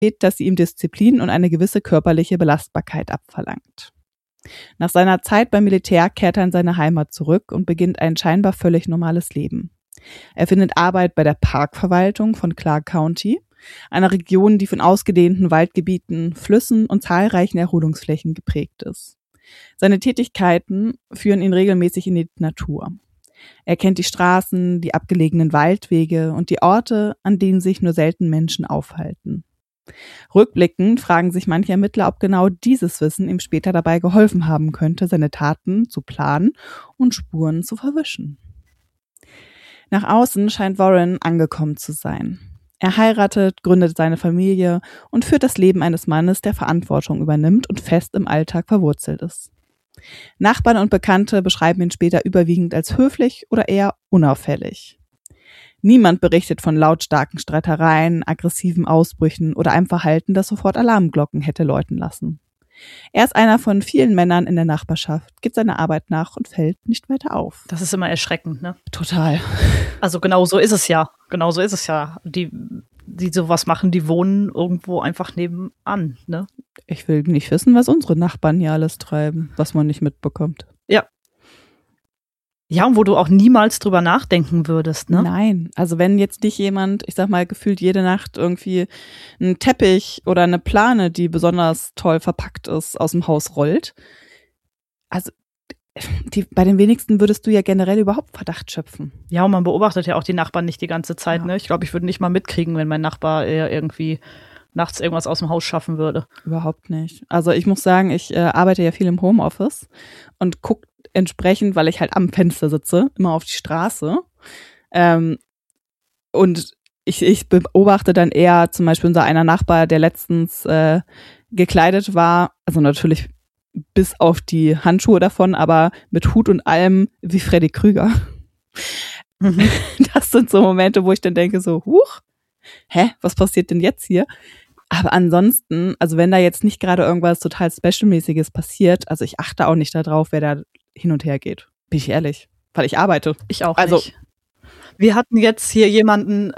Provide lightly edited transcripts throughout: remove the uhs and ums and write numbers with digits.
dass sie ihm Disziplin und eine gewisse körperliche Belastbarkeit abverlangt. Nach seiner Zeit beim Militär kehrt er in seine Heimat zurück und beginnt ein scheinbar völlig normales Leben. Er findet Arbeit bei der Parkverwaltung von Clark County, einer Region, die von ausgedehnten Waldgebieten, Flüssen und zahlreichen Erholungsflächen geprägt ist. Seine Tätigkeiten führen ihn regelmäßig in die Natur. Er kennt die Straßen, die abgelegenen Waldwege und die Orte, an denen sich nur selten Menschen aufhalten. Rückblickend fragen sich manche Ermittler, ob genau dieses Wissen ihm später dabei geholfen haben könnte, seine Taten zu planen und Spuren zu verwischen. Nach außen scheint Warren angekommen zu sein. Er heiratet, gründet seine Familie und führt das Leben eines Mannes, der Verantwortung übernimmt und fest im Alltag verwurzelt ist. Nachbarn und Bekannte beschreiben ihn später überwiegend als höflich oder eher unauffällig. Niemand berichtet von lautstarken Streitereien, aggressiven Ausbrüchen oder einem Verhalten, das sofort Alarmglocken hätte läuten lassen. Er ist einer von vielen Männern in der Nachbarschaft, geht seiner Arbeit nach und fällt nicht weiter auf. Das ist immer erschreckend, ne? Total. Also genau so ist es ja. Die sowas machen, die wohnen irgendwo einfach nebenan, ne? Ich will nicht wissen, was unsere Nachbarn hier alles treiben, was man nicht mitbekommt. Ja. Ja, und wo du auch niemals drüber nachdenken würdest, ne? Nein, also wenn jetzt nicht jemand, ich sag mal, gefühlt jede Nacht irgendwie einen Teppich oder eine Plane, die besonders toll verpackt ist, aus dem Haus rollt. Also bei den wenigsten würdest du ja generell überhaupt Verdacht schöpfen. Ja, und man beobachtet ja auch die Nachbarn nicht die ganze Zeit, Ja. ne? Ich glaube, ich würde nicht mal mitkriegen, wenn mein Nachbar irgendwie nachts irgendwas aus dem Haus schaffen würde. Überhaupt nicht. Also ich muss sagen, ich arbeite ja viel im Homeoffice und gucke entsprechend, weil ich halt am Fenster sitze, immer auf die Straße. Und ich beobachte dann eher zum Beispiel unser einer Nachbar, der letztens gekleidet war, also natürlich bis auf die Handschuhe davon, aber mit Hut und allem wie Freddy Krüger. Mhm. Das sind so Momente, wo ich dann denke so, huch, was passiert denn jetzt hier? Aber ansonsten, also wenn da jetzt nicht gerade irgendwas total Special-mäßiges passiert, also ich achte auch nicht darauf, wer da hin und her geht. Bin ich ehrlich. Weil ich arbeite. Ich auch nicht. Wir hatten jetzt hier jemanden,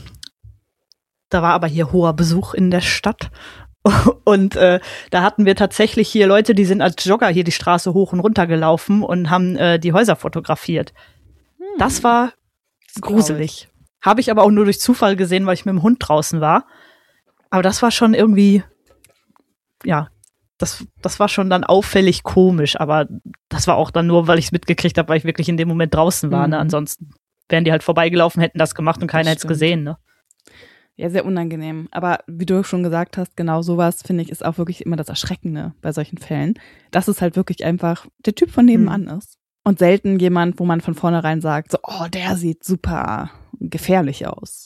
da war aber hier hoher Besuch in der Stadt. Und da hatten wir tatsächlich hier Leute, die sind als Jogger hier die Straße hoch und runter gelaufen und haben die Häuser fotografiert. Das war gruselig. Habe ich aber auch nur durch Zufall gesehen, weil ich mit dem Hund draußen war. Aber das war schon irgendwie, ja, das war schon dann auffällig komisch. Aber das war auch dann nur, weil ich es mitgekriegt habe, weil ich wirklich in dem Moment draußen war. Ne? Ansonsten wären die halt vorbeigelaufen, hätten das gemacht und keiner hätte es gesehen. Ne? Ja, sehr unangenehm. Aber wie du schon gesagt hast, genau sowas, finde ich, ist auch wirklich immer das Erschreckende bei solchen Fällen. Dass es halt wirklich einfach der Typ von nebenan ist. Und selten jemand, wo man von vornherein sagt, so, oh, der sieht super gefährlich aus.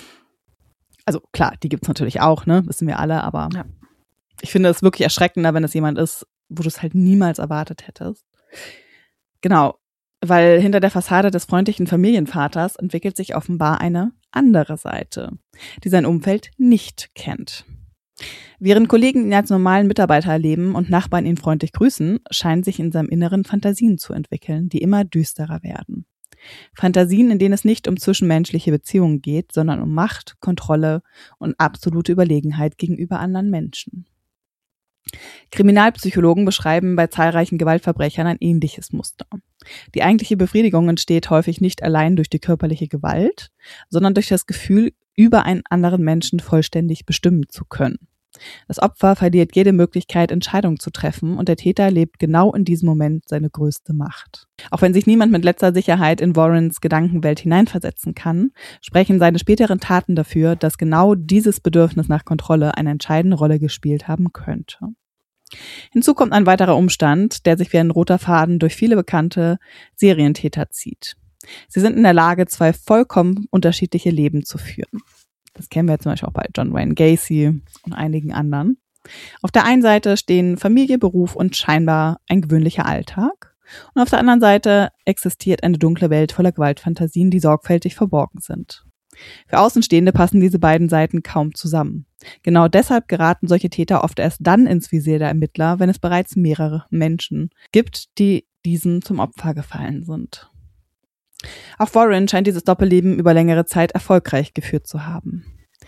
Also klar, die gibt's natürlich auch, ne, wissen wir alle, aber ja. Ich finde es wirklich erschreckender, wenn es jemand ist, wo du es halt niemals erwartet hättest. Genau, weil hinter der Fassade des freundlichen Familienvaters entwickelt sich offenbar eine andere Seite, die sein Umfeld nicht kennt. Während Kollegen ihn als normalen Mitarbeiter erleben und Nachbarn ihn freundlich grüßen, scheinen sich in seinem Inneren Fantasien zu entwickeln, die immer düsterer werden. Fantasien, in denen es nicht um zwischenmenschliche Beziehungen geht, sondern um Macht, Kontrolle und absolute Überlegenheit gegenüber anderen Menschen. Kriminalpsychologen beschreiben bei zahlreichen Gewaltverbrechern ein ähnliches Muster. Die eigentliche Befriedigung entsteht häufig nicht allein durch die körperliche Gewalt, sondern durch das Gefühl, über einen anderen Menschen vollständig bestimmen zu können. Das Opfer verliert jede Möglichkeit, Entscheidungen zu treffen, und der Täter erlebt genau in diesem Moment seine größte Macht. Auch wenn sich niemand mit letzter Sicherheit in Warrens Gedankenwelt hineinversetzen kann, sprechen seine späteren Taten dafür, dass genau dieses Bedürfnis nach Kontrolle eine entscheidende Rolle gespielt haben könnte. Hinzu kommt ein weiterer Umstand, der sich wie ein roter Faden durch viele bekannte Serientäter zieht. Sie sind in der Lage, zwei vollkommen unterschiedliche Leben zu führen. Das kennen wir zum Beispiel auch bei John Wayne Gacy und einigen anderen. Auf der einen Seite stehen Familie, Beruf und scheinbar ein gewöhnlicher Alltag. Und auf der anderen Seite existiert eine dunkle Welt voller Gewaltfantasien, die sorgfältig verborgen sind. Für Außenstehende passen diese beiden Seiten kaum zusammen. Genau deshalb geraten solche Täter oft erst dann ins Visier der Ermittler, wenn es bereits mehrere Menschen gibt, die diesen zum Opfer gefallen sind. Auch Warren scheint dieses Doppelleben über längere Zeit erfolgreich geführt zu haben.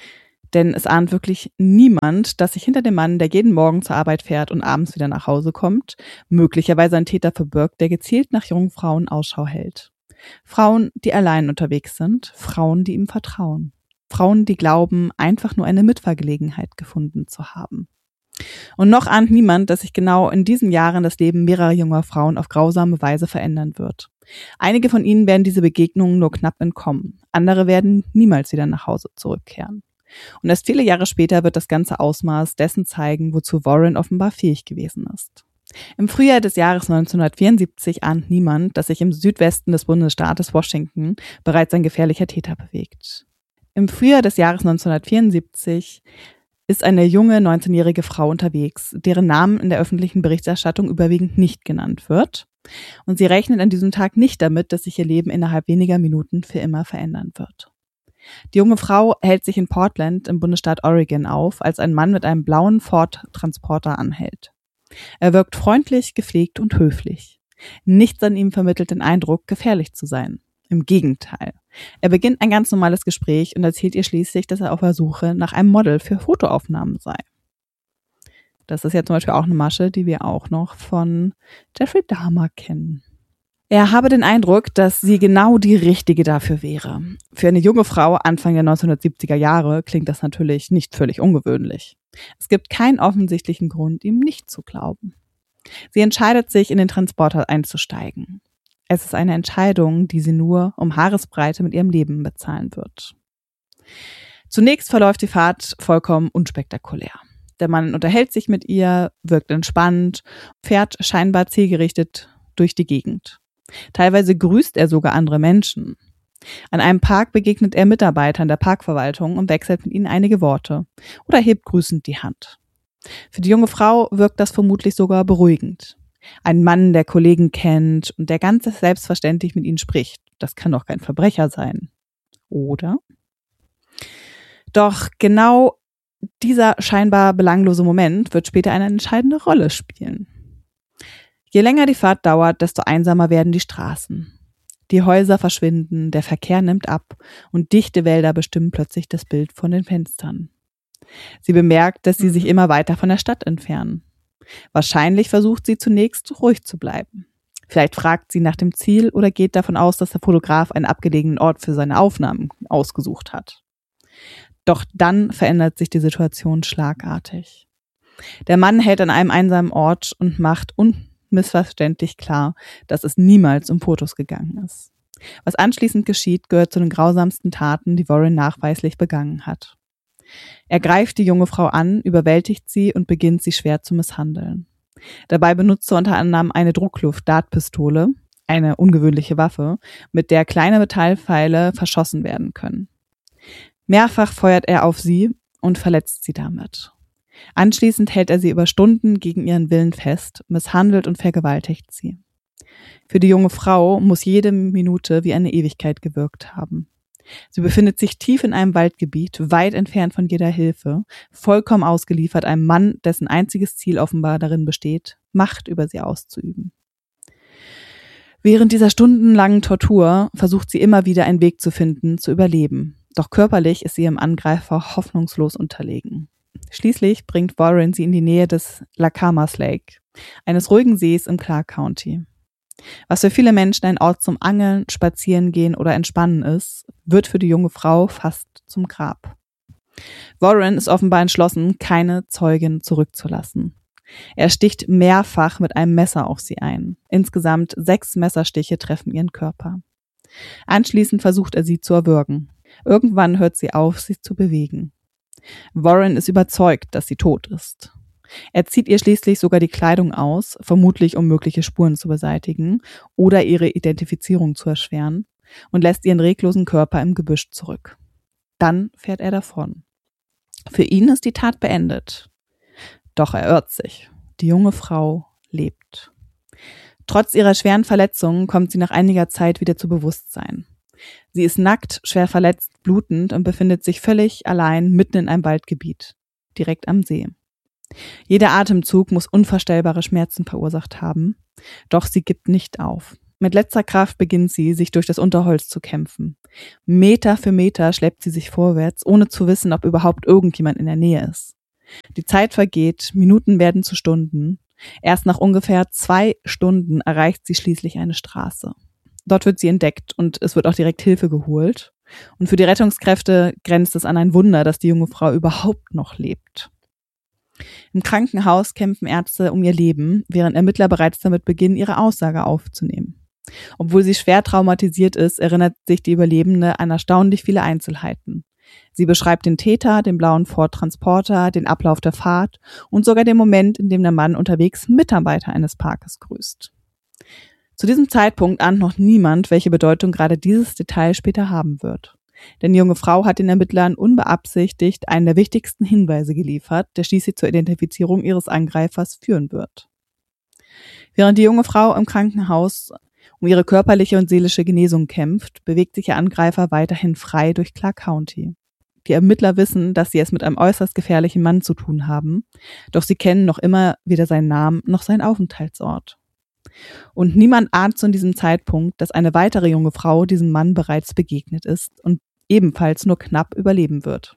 Denn es ahnt wirklich niemand, dass sich hinter dem Mann, der jeden Morgen zur Arbeit fährt und abends wieder nach Hause kommt, möglicherweise ein Täter verbirgt, der gezielt nach jungen Frauen Ausschau hält. Frauen, die allein unterwegs sind, Frauen, die ihm vertrauen. Frauen, die glauben, einfach nur eine Mitfahrgelegenheit gefunden zu haben. Und noch ahnt niemand, dass sich genau in diesen Jahren das Leben mehrerer junger Frauen auf grausame Weise verändern wird. Einige von ihnen werden diese Begegnungen nur knapp entkommen. Andere werden niemals wieder nach Hause zurückkehren. Und erst viele Jahre später wird das ganze Ausmaß dessen zeigen, wozu Warren offenbar fähig gewesen ist. Im Frühjahr des Jahres 1974 ahnt niemand, dass sich im Südwesten des Bundesstaates Washington bereits ein gefährlicher Täter bewegt. Im Frühjahr des Jahres 1974 ist eine junge 19-jährige Frau unterwegs, deren Namen in der öffentlichen Berichterstattung überwiegend nicht genannt wird. Und sie rechnet an diesem Tag nicht damit, dass sich ihr Leben innerhalb weniger Minuten für immer verändern wird. Die junge Frau hält sich in Portland im Bundesstaat Oregon auf, als ein Mann mit einem blauen Ford-Transporter anhält. Er wirkt freundlich, gepflegt und höflich. Nichts an ihm vermittelt den Eindruck, gefährlich zu sein. Im Gegenteil. Er beginnt ein ganz normales Gespräch und erzählt ihr schließlich, dass er auf der Suche nach einem Model für Fotoaufnahmen sei. Das ist ja zum Beispiel auch eine Masche, die wir auch noch von Jeffrey Dahmer kennen. Er habe den Eindruck, dass sie genau die Richtige dafür wäre. Für eine junge Frau Anfang der 1970er Jahre klingt das natürlich nicht völlig ungewöhnlich. Es gibt keinen offensichtlichen Grund, ihm nicht zu glauben. Sie entscheidet sich, in den Transporter einzusteigen. Es ist eine Entscheidung, die sie nur um Haaresbreite mit ihrem Leben bezahlen wird. Zunächst verläuft die Fahrt vollkommen unspektakulär. Der Mann unterhält sich mit ihr, wirkt entspannt, fährt scheinbar zielgerichtet durch die Gegend. Teilweise grüßt er sogar andere Menschen. An einem Park begegnet er Mitarbeitern der Parkverwaltung und wechselt mit ihnen einige Worte oder hebt grüßend die Hand. Für die junge Frau wirkt das vermutlich sogar beruhigend. Ein Mann, der Kollegen kennt und der ganz selbstverständlich mit ihnen spricht. Das kann doch kein Verbrecher sein. Oder? Doch genau dieser scheinbar belanglose Moment wird später eine entscheidende Rolle spielen. Je länger die Fahrt dauert, desto einsamer werden die Straßen. Die Häuser verschwinden, der Verkehr nimmt ab und dichte Wälder bestimmen plötzlich das Bild von den Fenstern. Sie bemerkt, dass sie sich immer weiter von der Stadt entfernen. Wahrscheinlich versucht sie zunächst ruhig zu bleiben. Vielleicht fragt sie nach dem Ziel oder geht davon aus, dass der Fotograf einen abgelegenen Ort für seine Aufnahmen ausgesucht hat. Doch dann verändert sich die Situation schlagartig. Der Mann hält an einem einsamen Ort und macht unmissverständlich klar, dass es niemals um Fotos gegangen ist. Was anschließend geschieht, gehört zu den grausamsten Taten, die Warren nachweislich begangen hat. Er greift die junge Frau an, überwältigt sie und beginnt, sie schwer zu misshandeln. Dabei benutzt er unter anderem eine Druckluft-Dartpistole, eine ungewöhnliche Waffe, mit der kleine Metallpfeile verschossen werden können. Mehrfach feuert er auf sie und verletzt sie damit. Anschließend hält er sie über Stunden gegen ihren Willen fest, misshandelt und vergewaltigt sie. Für die junge Frau muss jede Minute wie eine Ewigkeit gewirkt haben. Sie befindet sich tief in einem Waldgebiet, weit entfernt von jeder Hilfe, vollkommen ausgeliefert einem Mann, dessen einziges Ziel offenbar darin besteht, Macht über sie auszuüben. Während dieser stundenlangen Tortur versucht sie immer wieder einen Weg zu finden, zu überleben. Doch körperlich ist sie ihrem Angreifer hoffnungslos unterlegen. Schließlich bringt Warren sie in die Nähe des Lacamas Lake, eines ruhigen Sees im Clark County. Was für viele Menschen ein Ort zum Angeln, Spazierengehen oder Entspannen ist, wird für die junge Frau fast zum Grab. Warren ist offenbar entschlossen, keine Zeugin zurückzulassen. Er sticht mehrfach mit einem Messer auf sie ein. Insgesamt 6 Messerstiche treffen ihren Körper. Anschließend versucht er sie zu erwürgen. Irgendwann hört sie auf, sich zu bewegen. Warren ist überzeugt, dass sie tot ist. Er zieht ihr schließlich sogar die Kleidung aus, vermutlich um mögliche Spuren zu beseitigen oder ihre Identifizierung zu erschweren, und lässt ihren reglosen Körper im Gebüsch zurück. Dann fährt er davon. Für ihn ist die Tat beendet. Doch er irrt sich. Die junge Frau lebt. Trotz ihrer schweren Verletzungen kommt sie nach einiger Zeit wieder zu Bewusstsein. Sie ist nackt, schwer verletzt, blutend und befindet sich völlig allein mitten in einem Waldgebiet, direkt am See. Jeder Atemzug muss unvorstellbare Schmerzen verursacht haben, doch sie gibt nicht auf. Mit letzter Kraft beginnt sie, sich durch das Unterholz zu kämpfen. Meter für Meter schleppt sie sich vorwärts, ohne zu wissen, ob überhaupt irgendjemand in der Nähe ist. Die Zeit vergeht, Minuten werden zu Stunden. Erst nach ungefähr 2 Stunden erreicht sie schließlich eine Straße. Dort wird sie entdeckt und es wird auch direkt Hilfe geholt. Und für die Rettungskräfte grenzt es an ein Wunder, dass die junge Frau überhaupt noch lebt. Im Krankenhaus kämpfen Ärzte um ihr Leben, während Ermittler bereits damit beginnen, ihre Aussage aufzunehmen. Obwohl sie schwer traumatisiert ist, erinnert sich die Überlebende an erstaunlich viele Einzelheiten. Sie beschreibt den Täter, den blauen Ford Transporter, den Ablauf der Fahrt und sogar den Moment, in dem der Mann unterwegs Mitarbeiter eines Parkes grüßt. Zu diesem Zeitpunkt ahnt noch niemand, welche Bedeutung gerade dieses Detail später haben wird. Denn die junge Frau hat den Ermittlern unbeabsichtigt einen der wichtigsten Hinweise geliefert, der schließlich zur Identifizierung ihres Angreifers führen wird. Während die junge Frau im Krankenhaus um ihre körperliche und seelische Genesung kämpft, bewegt sich ihr Angreifer weiterhin frei durch Clark County. Die Ermittler wissen, dass sie es mit einem äußerst gefährlichen Mann zu tun haben, doch sie kennen noch immer weder seinen Namen noch seinen Aufenthaltsort. Und niemand ahnt zu diesem Zeitpunkt, dass eine weitere junge Frau diesem Mann bereits begegnet ist und ebenfalls nur knapp überleben wird.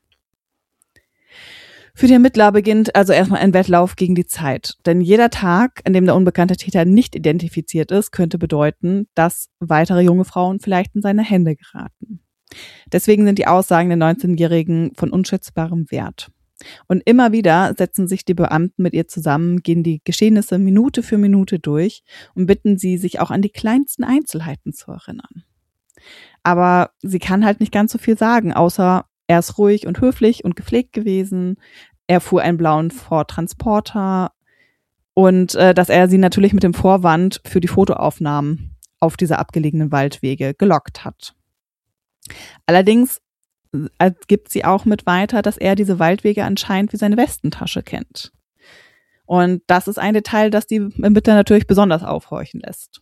Für die Ermittler beginnt also erstmal ein Wettlauf gegen die Zeit. Denn jeder Tag, an dem der unbekannte Täter nicht identifiziert ist, könnte bedeuten, dass weitere junge Frauen vielleicht in seine Hände geraten. Deswegen sind die Aussagen der 19-Jährigen von unschätzbarem Wert. Und immer wieder setzen sich die Beamten mit ihr zusammen, gehen die Geschehnisse Minute für Minute durch und bitten sie, sich auch an die kleinsten Einzelheiten zu erinnern. Aber sie kann halt nicht ganz so viel sagen, außer er ist ruhig und höflich und gepflegt gewesen, er fuhr einen blauen Ford Transporter und dass er sie natürlich mit dem Vorwand für die Fotoaufnahmen auf diese abgelegenen Waldwege gelockt hat. Allerdings gibt sie auch mit weiter, dass er diese Waldwege anscheinend wie seine Westentasche kennt. Und das ist ein Detail, das die Ermittler natürlich besonders aufhorchen lässt.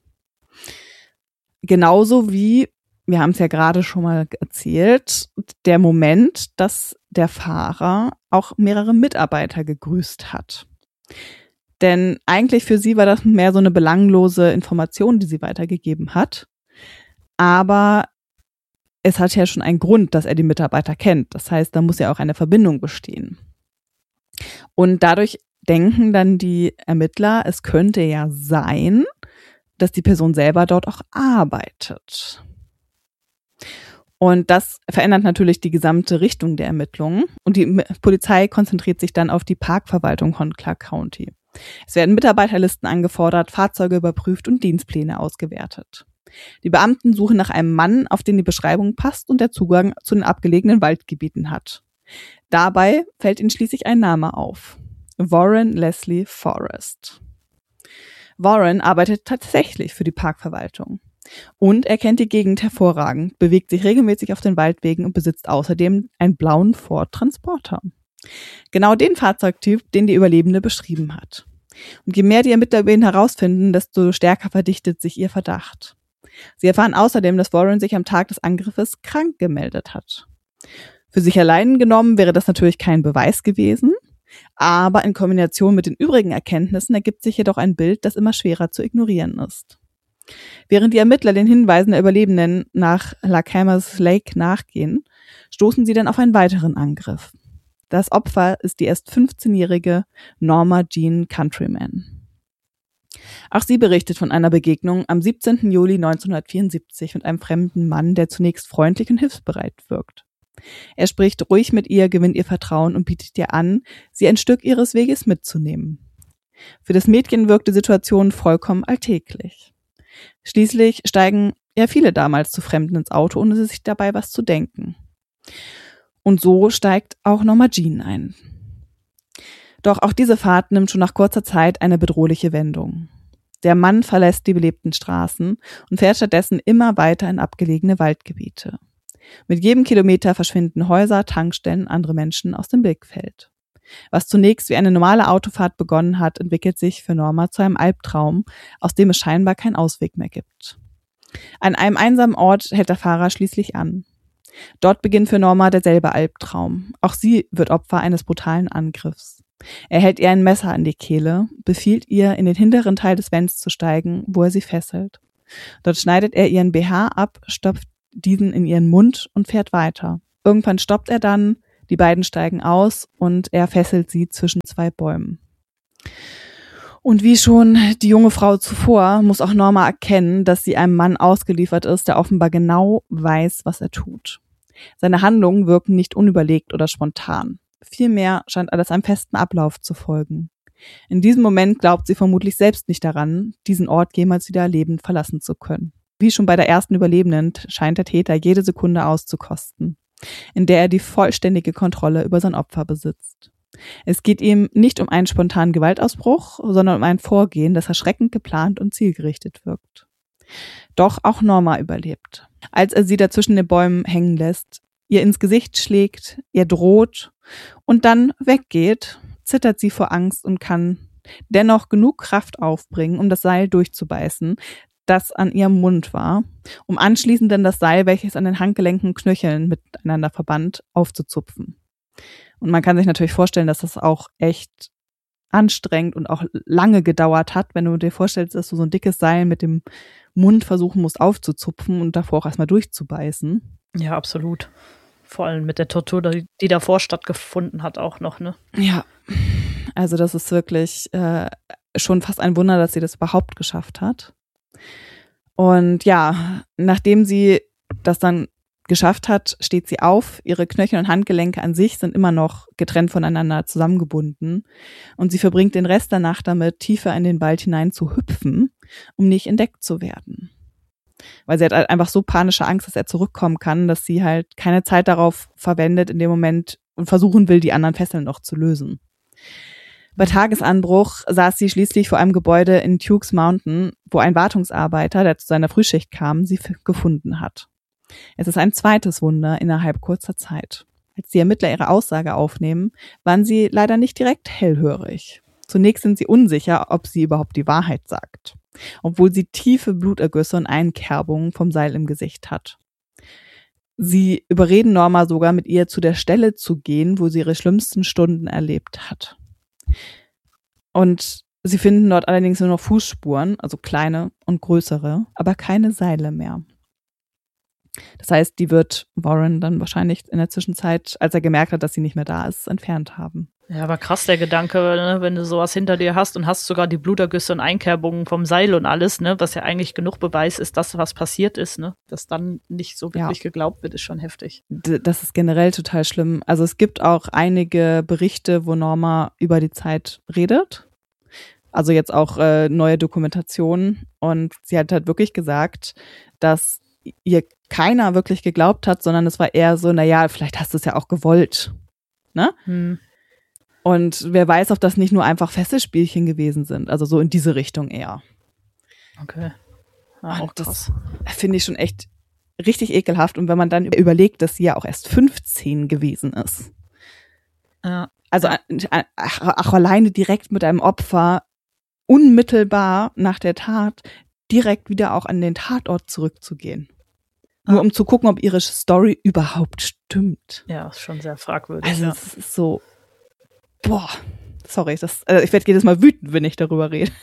Genauso wie, wir haben es ja gerade schon mal erzählt, der Moment, dass der Fahrer auch mehrere Mitarbeiter gegrüßt hat. Denn eigentlich für sie war das mehr so eine belanglose Information, die sie weitergegeben hat. Aber es hat ja schon einen Grund, dass er die Mitarbeiter kennt. Das heißt, da muss ja auch eine Verbindung bestehen. Und dadurch denken dann die Ermittler, es könnte ja sein, dass die Person selber dort auch arbeitet. Und das verändert natürlich die gesamte Richtung der Ermittlungen. Und die Polizei konzentriert sich dann auf die Parkverwaltung von Clark County. Es werden Mitarbeiterlisten angefordert, Fahrzeuge überprüft und Dienstpläne ausgewertet. Die Beamten suchen nach einem Mann, auf den die Beschreibung passt und der Zugang zu den abgelegenen Waldgebieten hat. Dabei fällt ihnen schließlich ein Name auf: Warren Leslie Forrest. Warren arbeitet tatsächlich für die Parkverwaltung. Und er kennt die Gegend hervorragend, bewegt sich regelmäßig auf den Waldwegen und besitzt außerdem einen blauen Ford Transporter. Genau den Fahrzeugtyp, den die Überlebende beschrieben hat. Und je mehr die Ermittler über ihn herausfinden, desto stärker verdichtet sich ihr Verdacht. Sie erfahren außerdem, dass Warren sich am Tag des Angriffes krank gemeldet hat. Für sich allein genommen wäre das natürlich kein Beweis gewesen, aber in Kombination mit den übrigen Erkenntnissen ergibt sich jedoch ein Bild, das immer schwerer zu ignorieren ist. Während die Ermittler den Hinweisen der Überlebenden nach Lacamas Lake nachgehen, stoßen sie dann auf einen weiteren Angriff. Das Opfer ist die erst 15-jährige Norma Jean Countryman. Auch sie berichtet von einer Begegnung am 17. Juli 1974 mit einem fremden Mann, der zunächst freundlich und hilfsbereit wirkt. Er spricht ruhig mit ihr, gewinnt ihr Vertrauen und bietet ihr an, sie ein Stück ihres Weges mitzunehmen. Für das Mädchen wirkt die Situation vollkommen alltäglich. Schließlich steigen ja viele damals zu Fremden ins Auto, ohne sich dabei was zu denken. Und so steigt auch Norma Jean ein. Doch auch diese Fahrt nimmt schon nach kurzer Zeit eine bedrohliche Wendung. Der Mann verlässt die belebten Straßen und fährt stattdessen immer weiter in abgelegene Waldgebiete. Mit jedem Kilometer verschwinden Häuser, Tankstellen und andere Menschen aus dem Blickfeld. Was zunächst wie eine normale Autofahrt begonnen hat, entwickelt sich für Norma zu einem Albtraum, aus dem es scheinbar keinen Ausweg mehr gibt. An einem einsamen Ort hält der Fahrer schließlich an. Dort beginnt für Norma derselbe Albtraum. Auch sie wird Opfer eines brutalen Angriffs. Er hält ihr ein Messer an die Kehle, befiehlt ihr, in den hinteren Teil des Vans zu steigen, wo er sie fesselt. Dort schneidet er ihren BH ab, stopft diesen in ihren Mund und fährt weiter. Irgendwann stoppt er dann, die beiden steigen aus und er fesselt sie zwischen 2 Bäumen. Und wie schon die junge Frau zuvor, muss auch Norma erkennen, dass sie einem Mann ausgeliefert ist, der offenbar genau weiß, was er tut. Seine Handlungen wirken nicht unüberlegt oder spontan. Vielmehr scheint alles einem festen Ablauf zu folgen. In diesem Moment glaubt sie vermutlich selbst nicht daran, diesen Ort jemals wieder lebend verlassen zu können. Wie schon bei der ersten Überlebenden scheint der Täter jede Sekunde auszukosten, in der er die vollständige Kontrolle über sein Opfer besitzt. Es geht ihm nicht um einen spontanen Gewaltausbruch, sondern um ein Vorgehen, das erschreckend geplant und zielgerichtet wirkt. Doch auch Norma überlebt. Als er sie da zwischen den Bäumen hängen lässt, ihr ins Gesicht schlägt, ihr droht und dann weggeht, zittert sie vor Angst und kann dennoch genug Kraft aufbringen, um das Seil durchzubeißen, das an ihrem Mund war, um anschließend dann das Seil, welches an den Handgelenken und Knöcheln miteinander verband, aufzuzupfen. Und man kann sich natürlich vorstellen, dass das auch echt anstrengend und auch lange gedauert hat, wenn du dir vorstellst, dass du so ein dickes Seil mit dem Mund versuchen musst aufzuzupfen und davor auch erstmal durchzubeißen. Ja, absolut. Vor allem mit der Tortur, die davor stattgefunden hat, auch noch, ne? Ja, also das ist wirklich schon fast ein Wunder, dass sie das überhaupt geschafft hat. Und ja, nachdem sie das dann geschafft hat, steht sie auf. Ihre Knöchel und Handgelenke an sich sind immer noch getrennt voneinander zusammengebunden. Und sie verbringt den Rest der Nacht damit, tiefer in den Wald hinein zu hüpfen, um nicht entdeckt zu werden. Weil sie hat halt einfach so panische Angst, dass er zurückkommen kann, dass sie halt keine Zeit darauf verwendet in dem Moment und versuchen will, die anderen Fesseln noch zu lösen. Bei Tagesanbruch saß sie schließlich vor einem Gebäude in Tukes Mountain, wo ein Wartungsarbeiter, der zu seiner Frühschicht kam, sie gefunden hat. Es ist ein zweites Wunder innerhalb kurzer Zeit. Als die Ermittler ihre Aussage aufnehmen, waren sie leider nicht direkt hellhörig. Zunächst sind sie unsicher, ob sie überhaupt die Wahrheit sagt, obwohl sie tiefe Blutergüsse und Einkerbungen vom Seil im Gesicht hat. Sie überreden Norma sogar, mit ihr zu der Stelle zu gehen, wo sie ihre schlimmsten Stunden erlebt hat. Und sie finden dort allerdings nur noch Fußspuren, also kleine und größere, aber keine Seile mehr. Das heißt, die wird Warren dann wahrscheinlich in der Zwischenzeit, als er gemerkt hat, dass sie nicht mehr da ist, entfernt haben. Ja, aber krass der Gedanke, ne, wenn du sowas hinter dir hast und hast sogar die Blutergüsse und Einkerbungen vom Seil und alles, ne, was ja eigentlich genug Beweis ist, dass was passiert ist, ne, dass dann nicht so wirklich geglaubt wird, ist schon heftig. Das ist generell total schlimm. Also es gibt auch einige Berichte, wo Norma über die Zeit redet. Also jetzt auch neue Dokumentationen. Und sie hat halt wirklich gesagt, dass ihr keiner wirklich geglaubt hat, sondern es war eher so, naja, vielleicht hast du es ja auch gewollt. Ne? Und wer weiß, ob das nicht nur einfach Fesselspielchen gewesen sind. Also so in diese Richtung eher. Okay. Ja, auch das finde ich schon echt richtig ekelhaft. Und wenn man dann überlegt, dass sie ja auch erst 15 gewesen ist. Ja. Also auch alleine direkt mit einem Opfer unmittelbar nach der Tat direkt wieder auch an den Tatort zurückzugehen. Nur um zu gucken, ob ihre Story überhaupt stimmt. Ja, ist schon sehr fragwürdig. Also es ist so, boah, sorry, ich werde jedes Mal wütend, wenn ich darüber rede.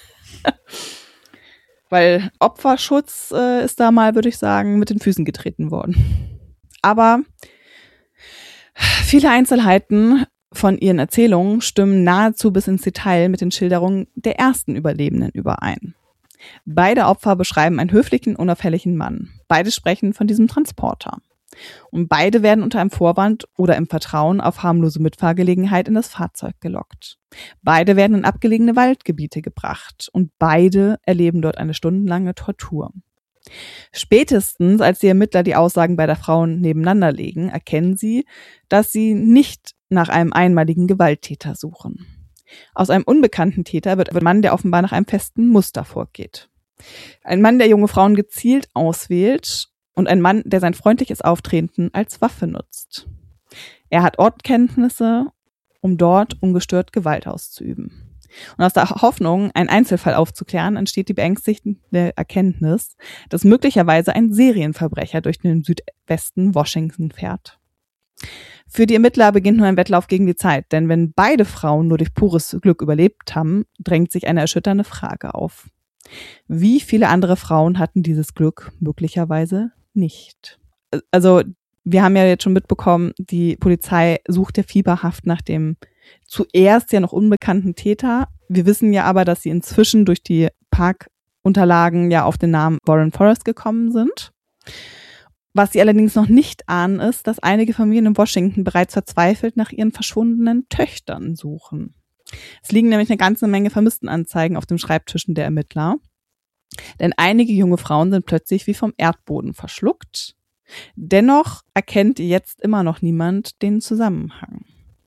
Weil Opferschutz ist da mal, würde ich sagen, mit den Füßen getreten worden. Aber viele Einzelheiten von ihren Erzählungen stimmen nahezu bis ins Detail mit den Schilderungen der ersten Überlebenden überein. Beide Opfer beschreiben einen höflichen, unauffälligen Mann. Beide sprechen von diesem Transporter. Und beide werden unter einem Vorwand oder im Vertrauen auf harmlose Mitfahrgelegenheit in das Fahrzeug gelockt. Beide werden in abgelegene Waldgebiete gebracht und beide erleben dort eine stundenlange Tortur. Spätestens, als die Ermittler die Aussagen beider Frauen nebeneinander legen, erkennen sie, dass sie nicht nach einem einmaligen Gewalttäter suchen. Aus einem unbekannten Täter wird ein Mann, der offenbar nach einem festen Muster vorgeht. Ein Mann, der junge Frauen gezielt auswählt und ein Mann, der sein freundliches Auftreten als Waffe nutzt. Er hat Ortkenntnisse, um dort ungestört Gewalt auszuüben. Und aus der Hoffnung, einen Einzelfall aufzuklären, entsteht die beängstigende Erkenntnis, dass möglicherweise ein Serienverbrecher durch den Südwesten Washington fährt. Für die Ermittler beginnt nur ein Wettlauf gegen die Zeit, denn wenn beide Frauen nur durch pures Glück überlebt haben, drängt sich eine erschütternde Frage auf. Wie viele andere Frauen hatten dieses Glück möglicherweise nicht? Also wir haben ja jetzt schon mitbekommen, die Polizei sucht ja fieberhaft nach dem zuerst ja noch unbekannten Täter. Wir wissen ja aber, dass sie inzwischen durch die Parkunterlagen ja auf den Namen Warren Forrest gekommen sind. Was sie allerdings noch nicht ahnen, ist, dass einige Familien in Washington bereits verzweifelt nach ihren verschwundenen Töchtern suchen. Es liegen nämlich eine ganze Menge Vermisstenanzeigen auf den Schreibtischen der Ermittler. Denn einige junge Frauen sind plötzlich wie vom Erdboden verschluckt. Dennoch erkennt jetzt immer noch niemand den Zusammenhang.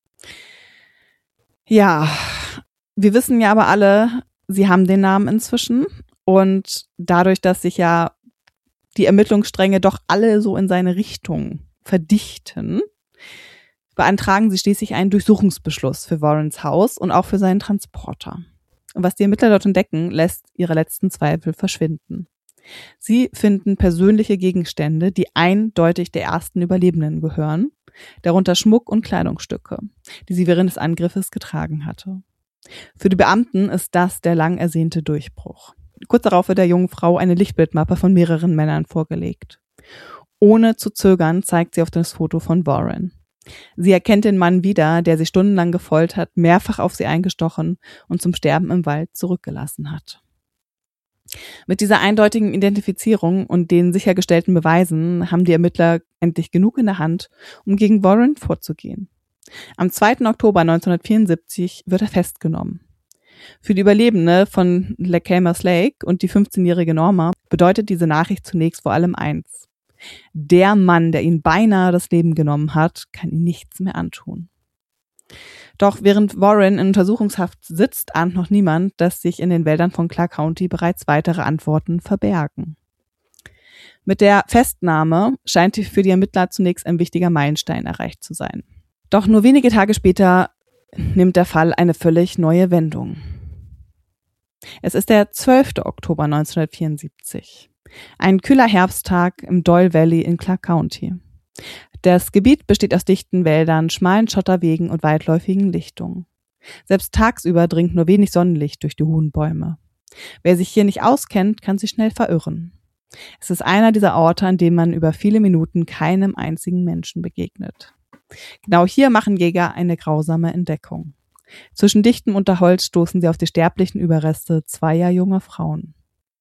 Ja, wir wissen ja aber alle, sie haben den Namen inzwischen. Und dadurch, dass sich ja die Ermittlungsstränge doch alle so in seine Richtung verdichten, beantragen sie schließlich einen Durchsuchungsbeschluss für Warrens Haus und auch für seinen Transporter. Und was die Ermittler dort entdecken, lässt ihre letzten Zweifel verschwinden. Sie finden persönliche Gegenstände, die eindeutig der ersten Überlebenden gehören, darunter Schmuck und Kleidungsstücke, die sie während des Angriffes getragen hatte. Für die Beamten ist das der lang ersehnte Durchbruch. Kurz darauf wird der jungen Frau eine Lichtbildmappe von mehreren Männern vorgelegt. Ohne zu zögern zeigt sie auf das Foto von Warren. Sie erkennt den Mann wieder, der sie stundenlang gefoltert, mehrfach auf sie eingestochen und zum Sterben im Wald zurückgelassen hat. Mit dieser eindeutigen Identifizierung und den sichergestellten Beweisen haben die Ermittler endlich genug in der Hand, um gegen Warren vorzugehen. Am 2. Oktober 1974 wird er festgenommen. Für die Überlebende von Lacamas Lake und die 15-jährige Norma bedeutet diese Nachricht zunächst vor allem eins: Der Mann, der ihnen beinahe das Leben genommen hat, kann ihnen nichts mehr antun. Doch während Warren in Untersuchungshaft sitzt, ahnt noch niemand, dass sich in den Wäldern von Clark County bereits weitere Antworten verbergen. Mit der Festnahme scheint für die Ermittler zunächst ein wichtiger Meilenstein erreicht zu sein. Doch nur wenige Tage später nimmt der Fall eine völlig neue Wendung. Es ist der 12. Oktober 1974. Ein kühler Herbsttag im Doyle Valley in Clark County. Das Gebiet besteht aus dichten Wäldern, schmalen Schotterwegen und weitläufigen Lichtungen. Selbst tagsüber dringt nur wenig Sonnenlicht durch die hohen Bäume. Wer sich hier nicht auskennt, kann sich schnell verirren. Es ist einer dieser Orte, an dem man über viele Minuten keinem einzigen Menschen begegnet. Genau hier machen Jäger eine grausame Entdeckung. Zwischen dichtem Unterholz stoßen sie auf die sterblichen Überreste zweier junger Frauen.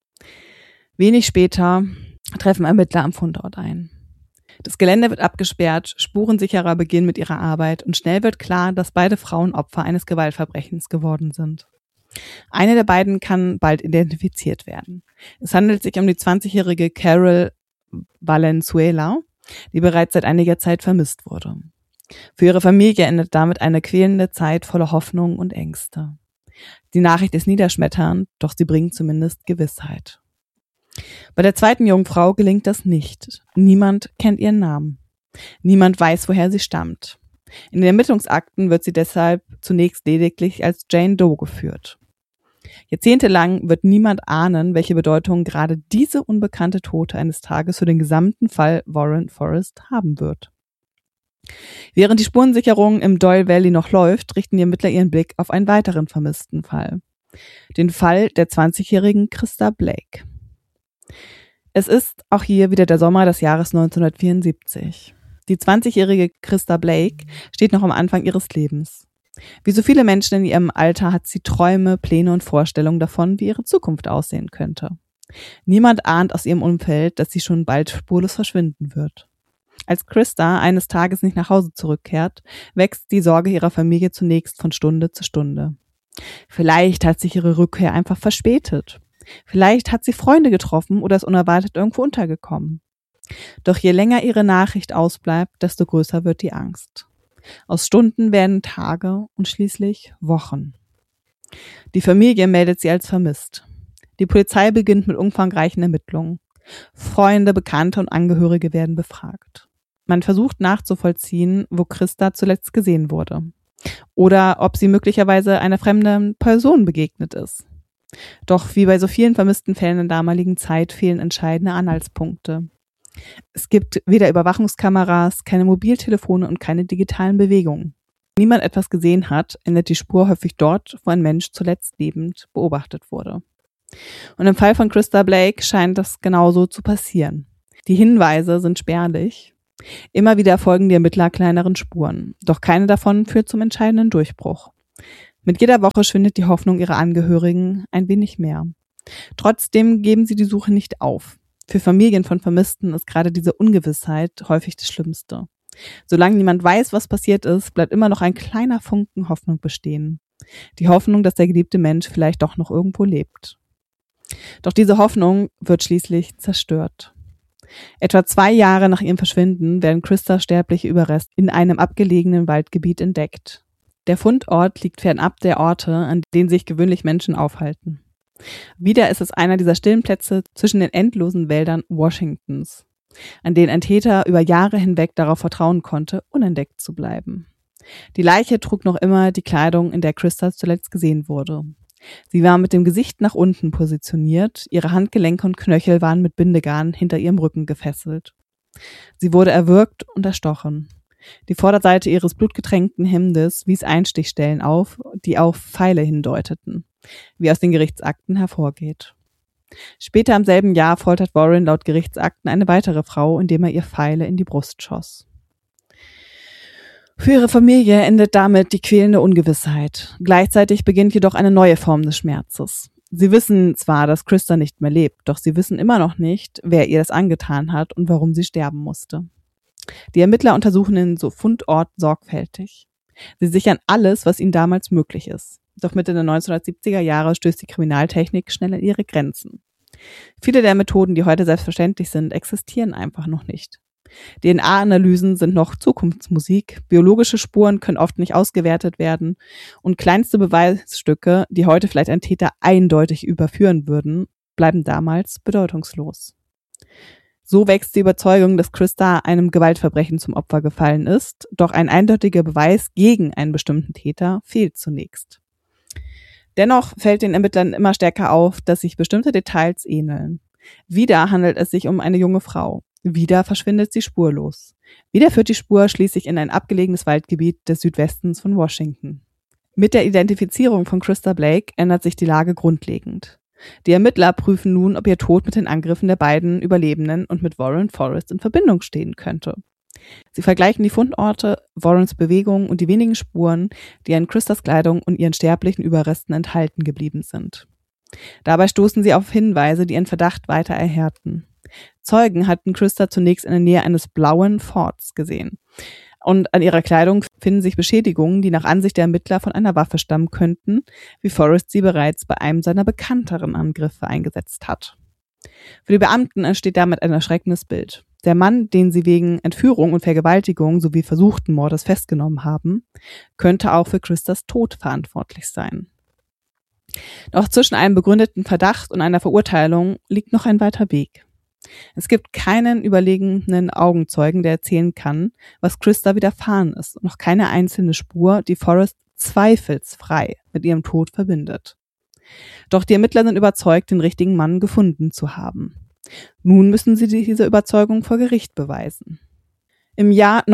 Wenig später treffen Ermittler am Fundort ein. Das Gelände wird abgesperrt, Spurensicherer beginnen mit ihrer Arbeit und schnell wird klar, dass beide Frauen Opfer eines Gewaltverbrechens geworden sind. Eine der beiden kann bald identifiziert werden. Es handelt sich um die 20-jährige Carol Valenzuela, die bereits seit einiger Zeit vermisst wurde. Für ihre Familie endet damit eine quälende Zeit voller Hoffnung und Ängste. Die Nachricht ist niederschmetternd, doch sie bringt zumindest Gewissheit. Bei der zweiten jungen Frau gelingt das nicht. Niemand kennt ihren Namen. Niemand weiß, woher sie stammt. In den Ermittlungsakten wird sie deshalb zunächst lediglich als Jane Doe geführt. Jahrzehntelang wird niemand ahnen, welche Bedeutung gerade diese unbekannte Tote eines Tages für den gesamten Fall Warren Forrest haben wird. Während die Spurensicherung im Doyle Valley noch läuft, richten die Ermittler ihren Blick auf einen weiteren vermissten Fall. Den Fall der 20-jährigen Christa Blake. Es ist auch hier wieder der Sommer des Jahres 1974. Die 20-jährige Christa Blake steht noch am Anfang ihres Lebens. Wie so viele Menschen in ihrem Alter hat sie Träume, Pläne und Vorstellungen davon, wie ihre Zukunft aussehen könnte. Niemand ahnt aus ihrem Umfeld, dass sie schon bald spurlos verschwinden wird. Als Christa eines Tages nicht nach Hause zurückkehrt, wächst die Sorge ihrer Familie zunächst von Stunde zu Stunde. Vielleicht hat sich ihre Rückkehr einfach verspätet. Vielleicht hat sie Freunde getroffen oder ist unerwartet irgendwo untergekommen. Doch je länger ihre Nachricht ausbleibt, desto größer wird die Angst. Aus Stunden werden Tage und schließlich Wochen. Die Familie meldet sie als vermisst. Die Polizei beginnt mit umfangreichen Ermittlungen. Freunde, Bekannte und Angehörige werden befragt. Man versucht nachzuvollziehen, wo Christa zuletzt gesehen wurde. Oder ob sie möglicherweise einer fremden Person begegnet ist. Doch wie bei so vielen vermissten Fällen in der damaligen Zeit fehlen entscheidende Anhaltspunkte. Es gibt weder Überwachungskameras, keine Mobiltelefone und keine digitalen Bewegungen. Wenn niemand etwas gesehen hat, endet die Spur häufig dort, wo ein Mensch zuletzt lebend beobachtet wurde. Und im Fall von Christa Blake scheint das genauso zu passieren. Die Hinweise sind spärlich. Immer wieder folgen die Ermittler kleineren Spuren, doch keine davon führt zum entscheidenden Durchbruch. Mit jeder Woche schwindet die Hoffnung ihrer Angehörigen ein wenig mehr. Trotzdem geben sie die Suche nicht auf. Für Familien von Vermissten ist gerade diese Ungewissheit häufig das Schlimmste. Solange niemand weiß, was passiert ist, bleibt immer noch ein kleiner Funken Hoffnung bestehen. Die Hoffnung, dass der geliebte Mensch vielleicht doch noch irgendwo lebt. Doch diese Hoffnung wird schließlich zerstört. Etwa 2 Jahre nach ihrem Verschwinden werden Christas sterbliche Überreste in einem abgelegenen Waldgebiet entdeckt. Der Fundort liegt fernab der Orte, an denen sich gewöhnlich Menschen aufhalten. Wieder ist es einer dieser stillen Plätze zwischen den endlosen Wäldern Washingtons, an denen ein Täter über Jahre hinweg darauf vertrauen konnte, unentdeckt zu bleiben. Die Leiche trug noch immer die Kleidung, in der Christa zuletzt gesehen wurde. Sie war mit dem Gesicht nach unten positioniert, ihre Handgelenke und Knöchel waren mit Bindegarn hinter ihrem Rücken gefesselt. Sie wurde erwürgt und erstochen. Die Vorderseite ihres blutgetränkten Hemdes wies Einstichstellen auf, die auf Pfeile hindeuteten, wie aus den Gerichtsakten hervorgeht. Später im selben Jahr foltert Warren laut Gerichtsakten eine weitere Frau, indem er ihr Pfeile in die Brust schoss. Für ihre Familie endet damit die quälende Ungewissheit. Gleichzeitig beginnt jedoch eine neue Form des Schmerzes. Sie wissen zwar, dass Christa nicht mehr lebt, doch sie wissen immer noch nicht, wer ihr das angetan hat und warum sie sterben musste. Die Ermittler untersuchen den Fundort sorgfältig. Sie sichern alles, was ihnen damals möglich ist. Doch Mitte der 1970er Jahre stößt die Kriminaltechnik schnell an ihre Grenzen. Viele der Methoden, die heute selbstverständlich sind, existieren einfach noch nicht. DNA-Analysen sind noch Zukunftsmusik, biologische Spuren können oft nicht ausgewertet werden und kleinste Beweisstücke, die heute vielleicht ein Täter eindeutig überführen würden, bleiben damals bedeutungslos. So wächst die Überzeugung, dass Christa einem Gewaltverbrechen zum Opfer gefallen ist, doch ein eindeutiger Beweis gegen einen bestimmten Täter fehlt zunächst. Dennoch fällt den Ermittlern immer stärker auf, dass sich bestimmte Details ähneln. Wieder handelt es sich um eine junge Frau. Wieder verschwindet sie spurlos. Wieder führt die Spur schließlich in ein abgelegenes Waldgebiet des Südwestens von Washington. Mit der Identifizierung von Christa Blake ändert sich die Lage grundlegend. Die Ermittler prüfen nun, ob ihr Tod mit den Angriffen der beiden Überlebenden und mit Warren Forrest in Verbindung stehen könnte. Sie vergleichen die Fundorte, Warrens Bewegungen und die wenigen Spuren, die an Christas Kleidung und ihren sterblichen Überresten enthalten geblieben sind. Dabei stoßen sie auf Hinweise, die ihren Verdacht weiter erhärten. Zeugen hatten Christa zunächst in der Nähe eines blauen Fords gesehen. Und an ihrer Kleidung finden sich Beschädigungen, die nach Ansicht der Ermittler von einer Waffe stammen könnten, wie Forrest sie bereits bei einem seiner bekannteren Angriffe eingesetzt hat. Für die Beamten entsteht damit ein erschreckendes Bild. Der Mann, den sie wegen Entführung und Vergewaltigung sowie versuchten Mordes festgenommen haben, könnte auch für Christas Tod verantwortlich sein. Doch zwischen einem begründeten Verdacht und einer Verurteilung liegt noch ein weiter Weg. Es gibt keinen überlegenen Augenzeugen, der erzählen kann, was Christa widerfahren ist, und noch keine einzelne Spur, die Forrest zweifelsfrei mit ihrem Tod verbindet. Doch die Ermittler sind überzeugt, den richtigen Mann gefunden zu haben. Nun müssen sie diese Überzeugung vor Gericht beweisen. Im Jahr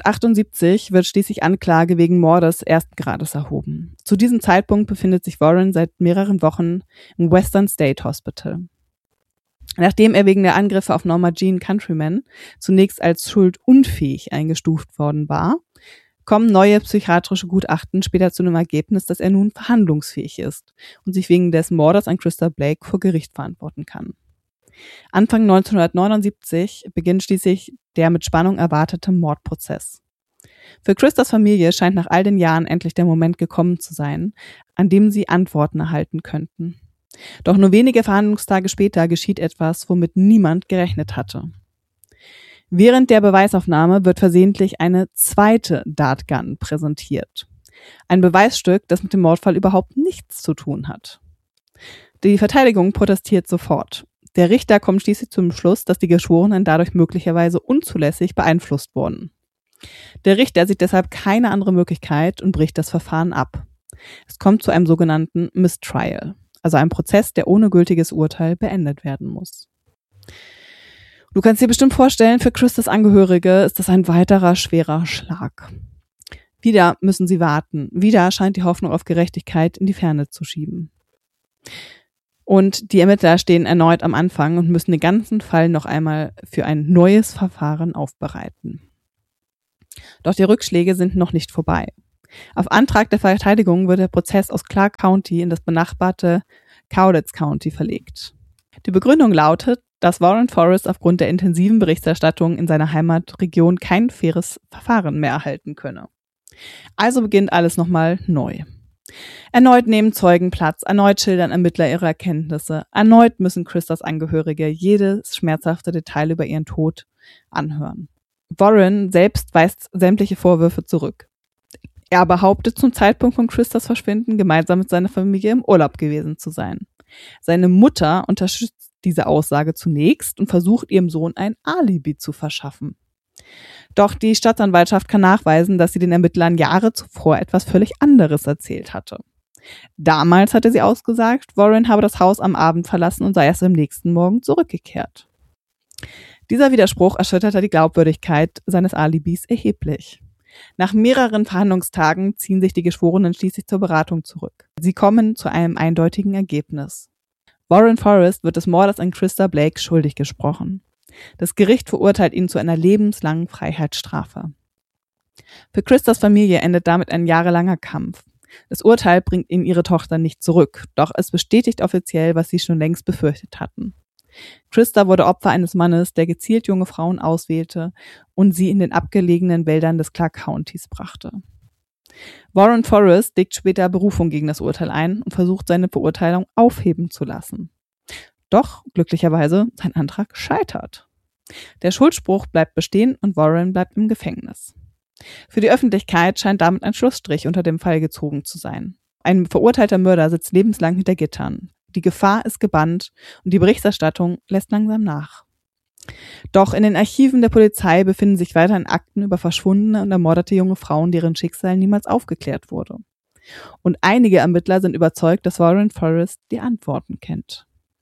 1978 wird schließlich Anklage wegen Mordes ersten Grades erhoben. Zu diesem Zeitpunkt befindet sich Warren seit mehreren Wochen im Western State Hospital. Nachdem er wegen der Angriffe auf Norma Jean Countryman zunächst als schuldunfähig eingestuft worden war, kommen neue psychiatrische Gutachten später zu dem Ergebnis, dass er nun verhandlungsfähig ist und sich wegen des Mordes an Christa Blake vor Gericht verantworten kann. Anfang 1979 beginnt schließlich der mit Spannung erwartete Mordprozess. Für Christas Familie scheint nach all den Jahren endlich der Moment gekommen zu sein, an dem sie Antworten erhalten könnten. Doch nur wenige Verhandlungstage später geschieht etwas, womit niemand gerechnet hatte. Während der Beweisaufnahme wird versehentlich eine zweite Dartgun präsentiert. Ein Beweisstück, das mit dem Mordfall überhaupt nichts zu tun hat. Die Verteidigung protestiert sofort. Der Richter kommt schließlich zum Schluss, dass die Geschworenen dadurch möglicherweise unzulässig beeinflusst wurden. Der Richter sieht deshalb keine andere Möglichkeit und bricht das Verfahren ab. Es kommt zu einem sogenannten Mistrial, also einem Prozess, der ohne gültiges Urteil beendet werden muss. Du kannst dir bestimmt vorstellen, für Christas Angehörige ist das ein weiterer schwerer Schlag. Wieder müssen sie warten. Wieder scheint die Hoffnung auf Gerechtigkeit in die Ferne zu schieben. Und die Ermittler stehen erneut am Anfang und müssen den ganzen Fall noch einmal für ein neues Verfahren aufbereiten. Doch die Rückschläge sind noch nicht vorbei. Auf Antrag der Verteidigung wird der Prozess aus Clark County in das benachbarte Cowlitz County verlegt. Die Begründung lautet, dass Warren Forrest aufgrund der intensiven Berichterstattung in seiner Heimatregion kein faires Verfahren mehr erhalten könne. Also beginnt alles nochmal neu. Erneut nehmen Zeugen Platz, erneut schildern Ermittler ihre Erkenntnisse, erneut müssen Christas Angehörige jedes schmerzhafte Detail über ihren Tod anhören. Warren selbst weist sämtliche Vorwürfe zurück. Er behauptet zum Zeitpunkt von Christas Verschwinden gemeinsam mit seiner Familie im Urlaub gewesen zu sein. Seine Mutter unterstützt diese Aussage zunächst und versucht ihrem Sohn ein Alibi zu verschaffen. Doch die Staatsanwaltschaft kann nachweisen, dass sie den Ermittlern Jahre zuvor etwas völlig anderes erzählt hatte. Damals hatte sie ausgesagt, Warren habe das Haus am Abend verlassen und sei erst am nächsten Morgen zurückgekehrt. Dieser Widerspruch erschütterte die Glaubwürdigkeit seines Alibis erheblich. Nach mehreren Verhandlungstagen ziehen sich die Geschworenen schließlich zur Beratung zurück. Sie kommen zu einem eindeutigen Ergebnis. Warren Forrest wird des Mordes an Christa Blake schuldig gesprochen. Das Gericht verurteilt ihn zu einer lebenslangen Freiheitsstrafe. Für Christas Familie endet damit ein jahrelanger Kampf. Das Urteil bringt ihnen ihre Tochter nicht zurück, doch es bestätigt offiziell, was sie schon längst befürchtet hatten. Christa wurde Opfer eines Mannes, der gezielt junge Frauen auswählte und sie in den abgelegenen Wäldern des Clark Countys brachte. Warren Forrest legt später Berufung gegen das Urteil ein und versucht, seine Verurteilung aufheben zu lassen. Doch, glücklicherweise, sein Antrag scheitert. Der Schuldspruch bleibt bestehen und Warren bleibt im Gefängnis. Für die Öffentlichkeit scheint damit ein Schlussstrich unter dem Fall gezogen zu sein. Ein verurteilter Mörder sitzt lebenslang hinter Gittern. Die Gefahr ist gebannt und die Berichterstattung lässt langsam nach. Doch in den Archiven der Polizei befinden sich weiterhin Akten über verschwundene und ermordete junge Frauen, deren Schicksal niemals aufgeklärt wurde. Und einige Ermittler sind überzeugt, dass Warren Forrest die Antworten kennt.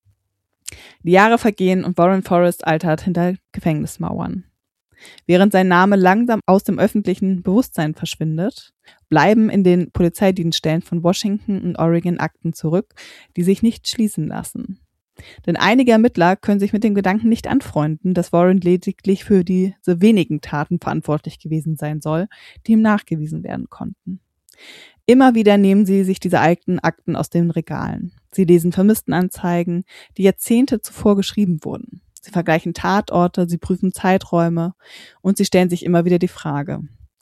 Die Jahre vergehen und Warren Forrest altert hinter Gefängnismauern. Während sein Name langsam aus dem öffentlichen Bewusstsein verschwindet, bleiben in den Polizeidienststellen von Washington und Oregon Akten zurück, die sich nicht schließen lassen. Denn einige Ermittler können sich mit dem Gedanken nicht anfreunden, dass Warren lediglich für diese wenigen Taten verantwortlich gewesen sein soll, die ihm nachgewiesen werden konnten. Immer wieder nehmen sie sich diese alten Akten aus den Regalen. Sie lesen Vermisstenanzeigen, die Jahrzehnte zuvor geschrieben wurden. Sie vergleichen Tatorte, sie prüfen Zeiträume und sie stellen sich immer wieder die Frage,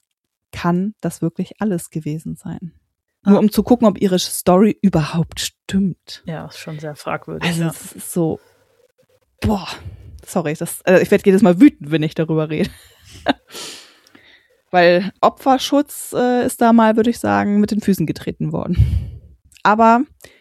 kann das wirklich alles gewesen sein? Nur um zu gucken, ob ihre Story überhaupt stimmt. Ja, ist schon sehr fragwürdig. Also es ist so, sorry, ich werde jedes Mal wütend, wenn ich darüber rede. Weil Opferschutz ist da mal, würde ich sagen, mit den Füßen getreten worden. Aber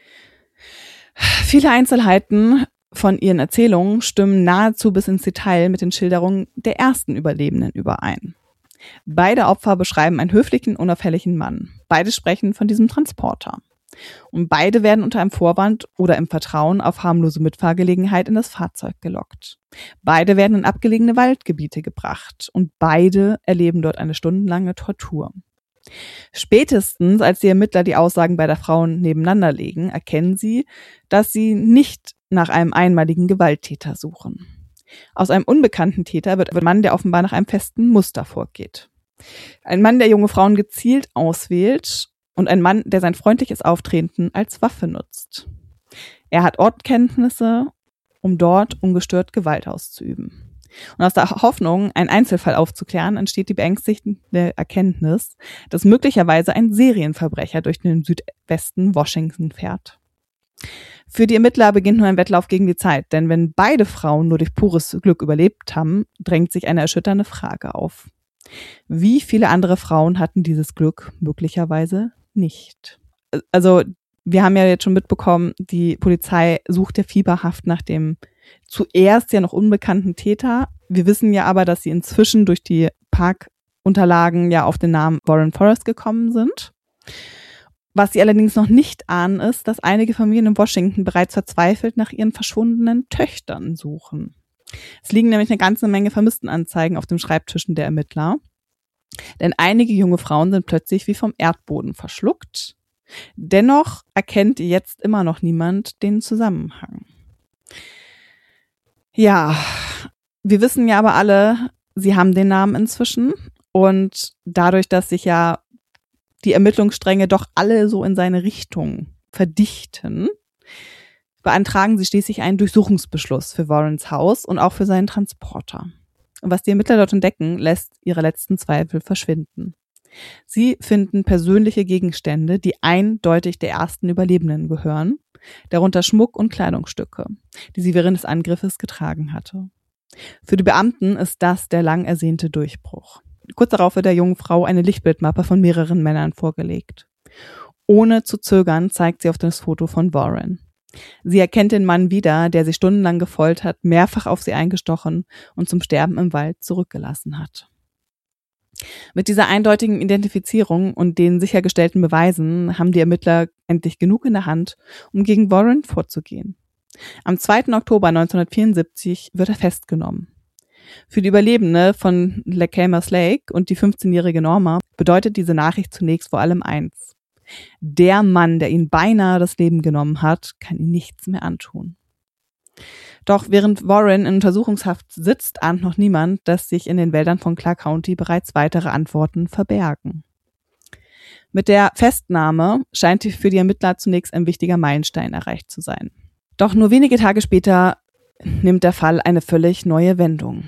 viele Einzelheiten von ihren Erzählungen stimmen nahezu bis ins Detail mit den Schilderungen der ersten Überlebenden überein. Beide Opfer beschreiben einen höflichen, unauffälligen Mann. Beide sprechen von diesem Transporter. Und beide werden unter einem Vorwand oder im Vertrauen auf harmlose Mitfahrgelegenheit in das Fahrzeug gelockt. Beide werden in abgelegene Waldgebiete gebracht und beide erleben dort eine stundenlange Tortur. Spätestens, als die Ermittler die Aussagen beider Frauen nebeneinander legen, erkennen sie, dass sie nicht nach einem einmaligen Gewalttäter suchen. Aus einem unbekannten Täter wird ein Mann, der offenbar nach einem festen Muster vorgeht. Ein Mann, der junge Frauen gezielt auswählt und ein Mann, der sein freundliches Auftreten als Waffe nutzt. Er hat Ortkenntnisse, um dort ungestört Gewalt auszuüben. Und aus der Hoffnung, einen Einzelfall aufzuklären, entsteht die beängstigende Erkenntnis, dass möglicherweise ein Serienverbrecher durch den Südwesten Washington fährt. Für die Ermittler beginnt nun ein Wettlauf gegen die Zeit, denn wenn beide Frauen nur durch pures Glück überlebt haben, drängt sich eine erschütternde Frage auf. Wie viele andere Frauen hatten dieses Glück möglicherweise nicht? Also, wir haben ja jetzt schon mitbekommen, die Polizei sucht ja fieberhaft nach dem zuerst ja noch unbekannten Täter. Wir wissen ja aber, dass sie inzwischen durch die Parkunterlagen ja auf den Namen Warren Forrest gekommen sind. Was sie allerdings noch nicht ahnen, ist, dass einige Familien in Washington bereits verzweifelt nach ihren verschwundenen Töchtern suchen. Es liegen nämlich eine ganze Menge Vermisstenanzeigen auf den Schreibtischen der Ermittler. Denn einige junge Frauen sind plötzlich wie vom Erdboden verschluckt. Dennoch erkennt jetzt immer noch niemand den Zusammenhang. Ja, wir wissen ja aber alle, sie haben den Namen inzwischen. Und dadurch, dass sich ja die Ermittlungsstränge doch alle so in seine Richtung verdichten, beantragen sie schließlich einen Durchsuchungsbeschluss für Warrens Haus und auch für seinen Transporter. Und was die Ermittler dort entdecken, lässt ihre letzten Zweifel verschwinden. Sie finden persönliche Gegenstände, die eindeutig der ersten Überlebenden gehören, darunter Schmuck und Kleidungsstücke, die sie während des Angriffes getragen hatte. Für die Beamten ist das der lang ersehnte Durchbruch. Kurz darauf wird der jungen Frau eine Lichtbildmappe von mehreren Männern vorgelegt. Ohne zu zögern zeigt sie auf das Foto von Warren. Sie erkennt den Mann wieder, der sie stundenlang gefoltert, mehrfach auf sie eingestochen und zum Sterben im Wald zurückgelassen hat. Mit dieser eindeutigen Identifizierung und den sichergestellten Beweisen haben die Ermittler endlich genug in der Hand, um gegen Warren vorzugehen. Am 2. Oktober 1974 wird er festgenommen. Für die Überlebende von Clackamas Lake und die 15-jährige Norma bedeutet diese Nachricht zunächst vor allem eins: Der Mann, der ihnen beinahe das Leben genommen hat, kann ihnen nichts mehr antun. Doch während Warren in Untersuchungshaft sitzt, ahnt noch niemand, dass sich in den Wäldern von Clark County bereits weitere Antworten verbergen. Mit der Festnahme scheint für die Ermittler zunächst ein wichtiger Meilenstein erreicht zu sein. Doch nur wenige Tage später nimmt der Fall eine völlig neue Wendung.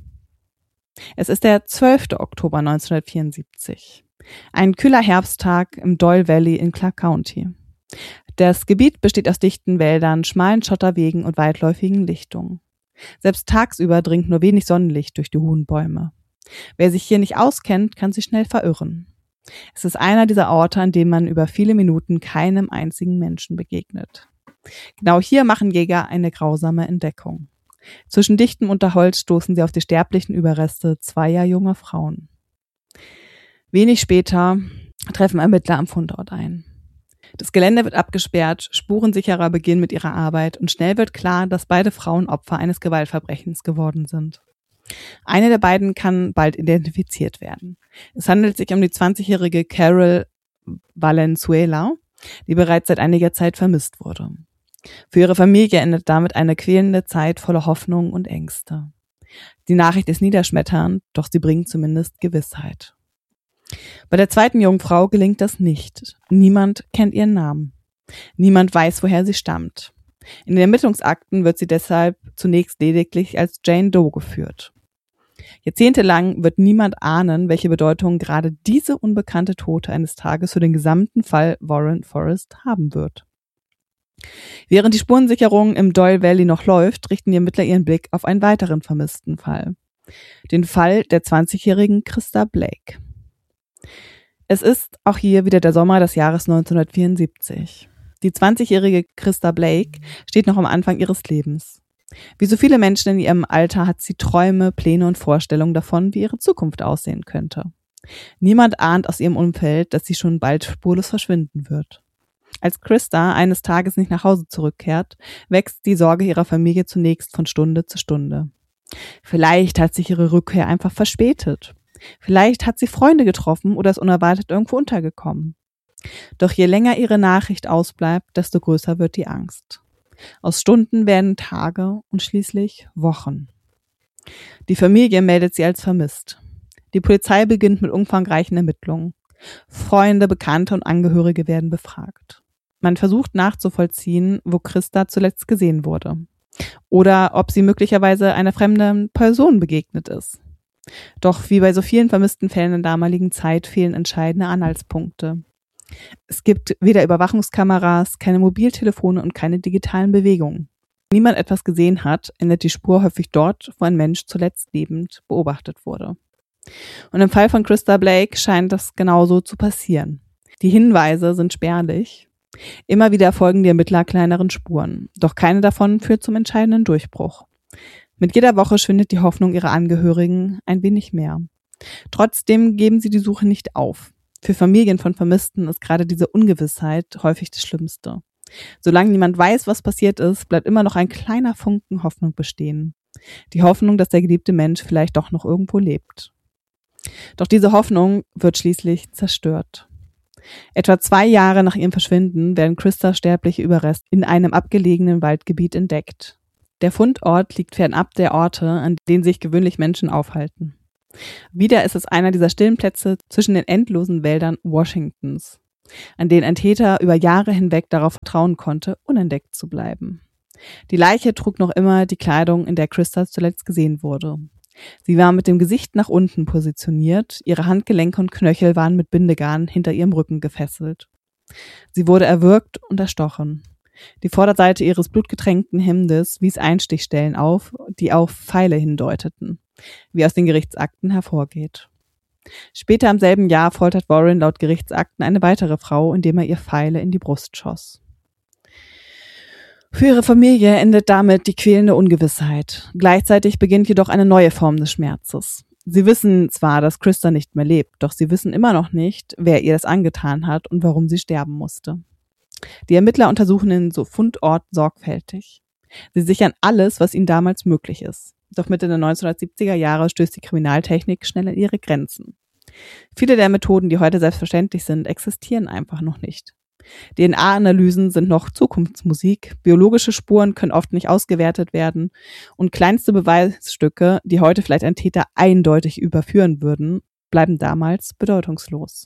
Es ist der 12. Oktober 1974. Ein kühler Herbsttag im Doyle Valley in Clark County. Das Gebiet besteht aus dichten Wäldern, schmalen Schotterwegen und weitläufigen Lichtungen. Selbst tagsüber dringt nur wenig Sonnenlicht durch die hohen Bäume. Wer sich hier nicht auskennt, kann sich schnell verirren. Es ist einer dieser Orte, an denen man über viele Minuten keinem einzigen Menschen begegnet. Genau hier machen Jäger eine grausame Entdeckung. Zwischen dichtem Unterholz stoßen sie auf die sterblichen Überreste zweier junger Frauen. Wenig später treffen Ermittler am Fundort ein. Das Gelände wird abgesperrt, Spurensicherer beginnen mit ihrer Arbeit und schnell wird klar, dass beide Frauen Opfer eines Gewaltverbrechens geworden sind. Eine der beiden kann bald identifiziert werden. Es handelt sich um die 20-jährige Carol Valenzuela, die bereits seit einiger Zeit vermisst wurde. Für ihre Familie endet damit eine quälende Zeit voller Hoffnung und Ängste. Die Nachricht ist niederschmetternd, doch sie bringt zumindest Gewissheit. Bei der zweiten jungen Frau gelingt das nicht. Niemand kennt ihren Namen. Niemand weiß, woher sie stammt. In den Ermittlungsakten wird sie deshalb zunächst lediglich als Jane Doe geführt. Jahrzehntelang wird niemand ahnen, welche Bedeutung gerade diese unbekannte Tote eines Tages für den gesamten Fall Warren Forrest haben wird. Während die Spurensicherung im Doyle Valley noch läuft, richten die Ermittler ihren Blick auf einen weiteren vermissten Fall. Den Fall der 20-jährigen Christa Blake. Es ist auch hier wieder der Sommer des Jahres 1974. Die 20-jährige Christa Blake steht noch am Anfang ihres Lebens. Wie so viele Menschen in ihrem Alter hat sie Träume, Pläne und Vorstellungen davon, wie ihre Zukunft aussehen könnte. Niemand ahnt aus ihrem Umfeld, dass sie schon bald spurlos verschwinden wird. Als Christa eines Tages nicht nach Hause zurückkehrt, wächst die Sorge ihrer Familie zunächst von Stunde zu Stunde. Vielleicht hat sich ihre Rückkehr einfach verspätet. Vielleicht hat sie Freunde getroffen oder ist unerwartet irgendwo untergekommen. Doch je länger ihre Nachricht ausbleibt, desto größer wird die Angst. Aus Stunden werden Tage und schließlich Wochen. Die Familie meldet sie als vermisst. Die Polizei beginnt mit umfangreichen Ermittlungen. Freunde, Bekannte und Angehörige werden befragt. Man versucht nachzuvollziehen, wo Christa zuletzt gesehen wurde. Oder ob sie möglicherweise einer fremden Person begegnet ist. Doch wie bei so vielen vermissten Fällen in der damaligen Zeit fehlen entscheidende Anhaltspunkte. Es gibt weder Überwachungskameras, keine Mobiltelefone und keine digitalen Bewegungen. Niemand etwas gesehen hat, endet die Spur häufig dort, wo ein Mensch zuletzt lebend beobachtet wurde. Und im Fall von Christa Blake scheint das genauso zu passieren. Die Hinweise sind spärlich. Immer wieder folgen die Ermittler kleineren Spuren, doch keine davon führt zum entscheidenden Durchbruch. Mit jeder Woche schwindet die Hoffnung ihrer Angehörigen ein wenig mehr. Trotzdem geben sie die Suche nicht auf. Für Familien von Vermissten ist gerade diese Ungewissheit häufig das Schlimmste. Solange niemand weiß, was passiert ist, bleibt immer noch ein kleiner Funken Hoffnung bestehen. Die Hoffnung, dass der geliebte Mensch vielleicht doch noch irgendwo lebt. Doch diese Hoffnung wird schließlich zerstört. Etwa 2 Jahre nach ihrem Verschwinden werden Christas sterbliche Überreste in einem abgelegenen Waldgebiet entdeckt. Der Fundort liegt fernab der Orte, an denen sich gewöhnlich Menschen aufhalten. Wieder ist es einer dieser stillen Plätze zwischen den endlosen Wäldern Washingtons, an denen ein Täter über Jahre hinweg darauf vertrauen konnte, unentdeckt zu bleiben. Die Leiche trug noch immer die Kleidung, in der Christa zuletzt gesehen wurde. Sie war mit dem Gesicht nach unten positioniert, ihre Handgelenke und Knöchel waren mit Bindegarn hinter ihrem Rücken gefesselt. Sie wurde erwürgt und erstochen. Die Vorderseite ihres blutgetränkten Hemdes wies Einstichstellen auf, die auf Pfeile hindeuteten, wie aus den Gerichtsakten hervorgeht. Später im selben Jahr foltert Warren laut Gerichtsakten eine weitere Frau, indem er ihr Pfeile in die Brust schoss. Für ihre Familie endet damit die quälende Ungewissheit. Gleichzeitig beginnt jedoch eine neue Form des Schmerzes. Sie wissen zwar, dass Christa nicht mehr lebt, doch sie wissen immer noch nicht, wer ihr das angetan hat und warum sie sterben musste. Die Ermittler untersuchen den Fundort sorgfältig. Sie sichern alles, was ihnen damals möglich ist. Doch Mitte der 1970er Jahre stößt die Kriminaltechnik schnell an ihre Grenzen. Viele der Methoden, die heute selbstverständlich sind, existieren einfach noch nicht. DNA-Analysen sind noch Zukunftsmusik, biologische Spuren können oft nicht ausgewertet werden und kleinste Beweisstücke, die heute vielleicht ein Täter eindeutig überführen würden, bleiben damals bedeutungslos.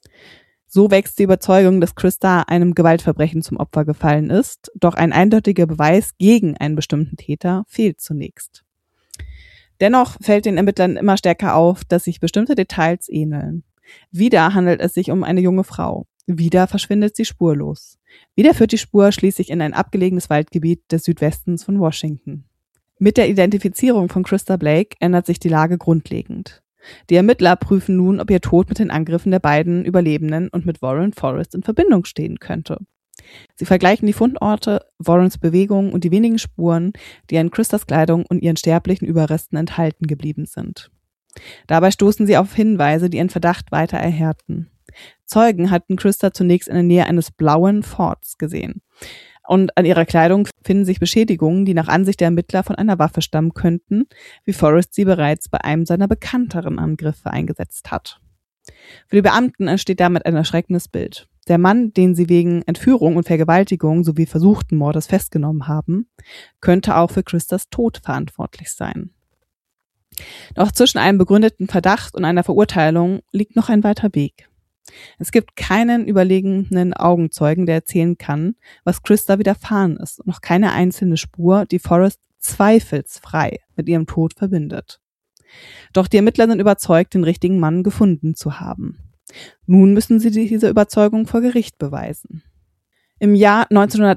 So wächst die Überzeugung, dass Christa einem Gewaltverbrechen zum Opfer gefallen ist, doch ein eindeutiger Beweis gegen einen bestimmten Täter fehlt zunächst. Dennoch fällt den Ermittlern immer stärker auf, dass sich bestimmte Details ähneln. Wieder handelt es sich um eine junge Frau. Wieder verschwindet sie spurlos. Wieder führt die Spur schließlich in ein abgelegenes Waldgebiet des Südwestens von Washington. Mit der Identifizierung von Christa Blake ändert sich die Lage grundlegend. Die Ermittler prüfen nun, ob ihr Tod mit den Angriffen der beiden Überlebenden und mit Warren Forrest in Verbindung stehen könnte. Sie vergleichen die Fundorte, Warrens Bewegungen und die wenigen Spuren, die an Christas Kleidung und ihren sterblichen Überresten enthalten geblieben sind. Dabei stoßen sie auf Hinweise, die ihren Verdacht weiter erhärten. Zeugen hatten Christa zunächst in der Nähe eines blauen Fords gesehen. Und an ihrer Kleidung finden sich Beschädigungen, die nach Ansicht der Ermittler von einer Waffe stammen könnten, wie Forrest sie bereits bei einem seiner bekannteren Angriffe eingesetzt hat. Für die Beamten entsteht damit ein erschreckendes Bild. Der Mann, den sie wegen Entführung und Vergewaltigung sowie versuchten Mordes festgenommen haben, könnte auch für Christas Tod verantwortlich sein. Doch zwischen einem begründeten Verdacht und einer Verurteilung liegt noch ein weiter Weg. Es gibt keinen überlegenen Augenzeugen, der erzählen kann, was Christa widerfahren ist, und noch keine einzelne Spur, die Forrest zweifelsfrei mit ihrem Tod verbindet. Doch die Ermittler sind überzeugt, den richtigen Mann gefunden zu haben. Nun müssen sie diese Überzeugung vor Gericht beweisen. Im Jahr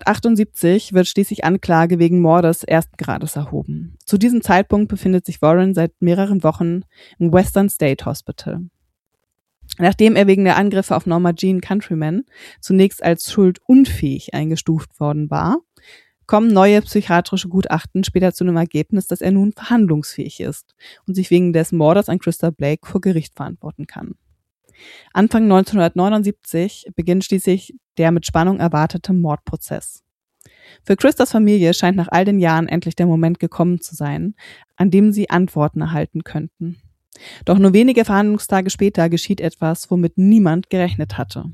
1978 wird schließlich Anklage wegen Mordes ersten Grades erhoben. Zu diesem Zeitpunkt befindet sich Warren seit mehreren Wochen im Western State Hospital. Nachdem er wegen der Angriffe auf Norma Jean Countryman zunächst als schuldunfähig eingestuft worden war, kommen neue psychiatrische Gutachten später zu dem Ergebnis, dass er nun verhandlungsfähig ist und sich wegen des Mordes an Christa Blake vor Gericht verantworten kann. Anfang 1979 beginnt schließlich der mit Spannung erwartete Mordprozess. Für Christas Familie scheint nach all den Jahren endlich der Moment gekommen zu sein, an dem sie Antworten erhalten könnten. Doch nur wenige Verhandlungstage später geschieht etwas, womit niemand gerechnet hatte.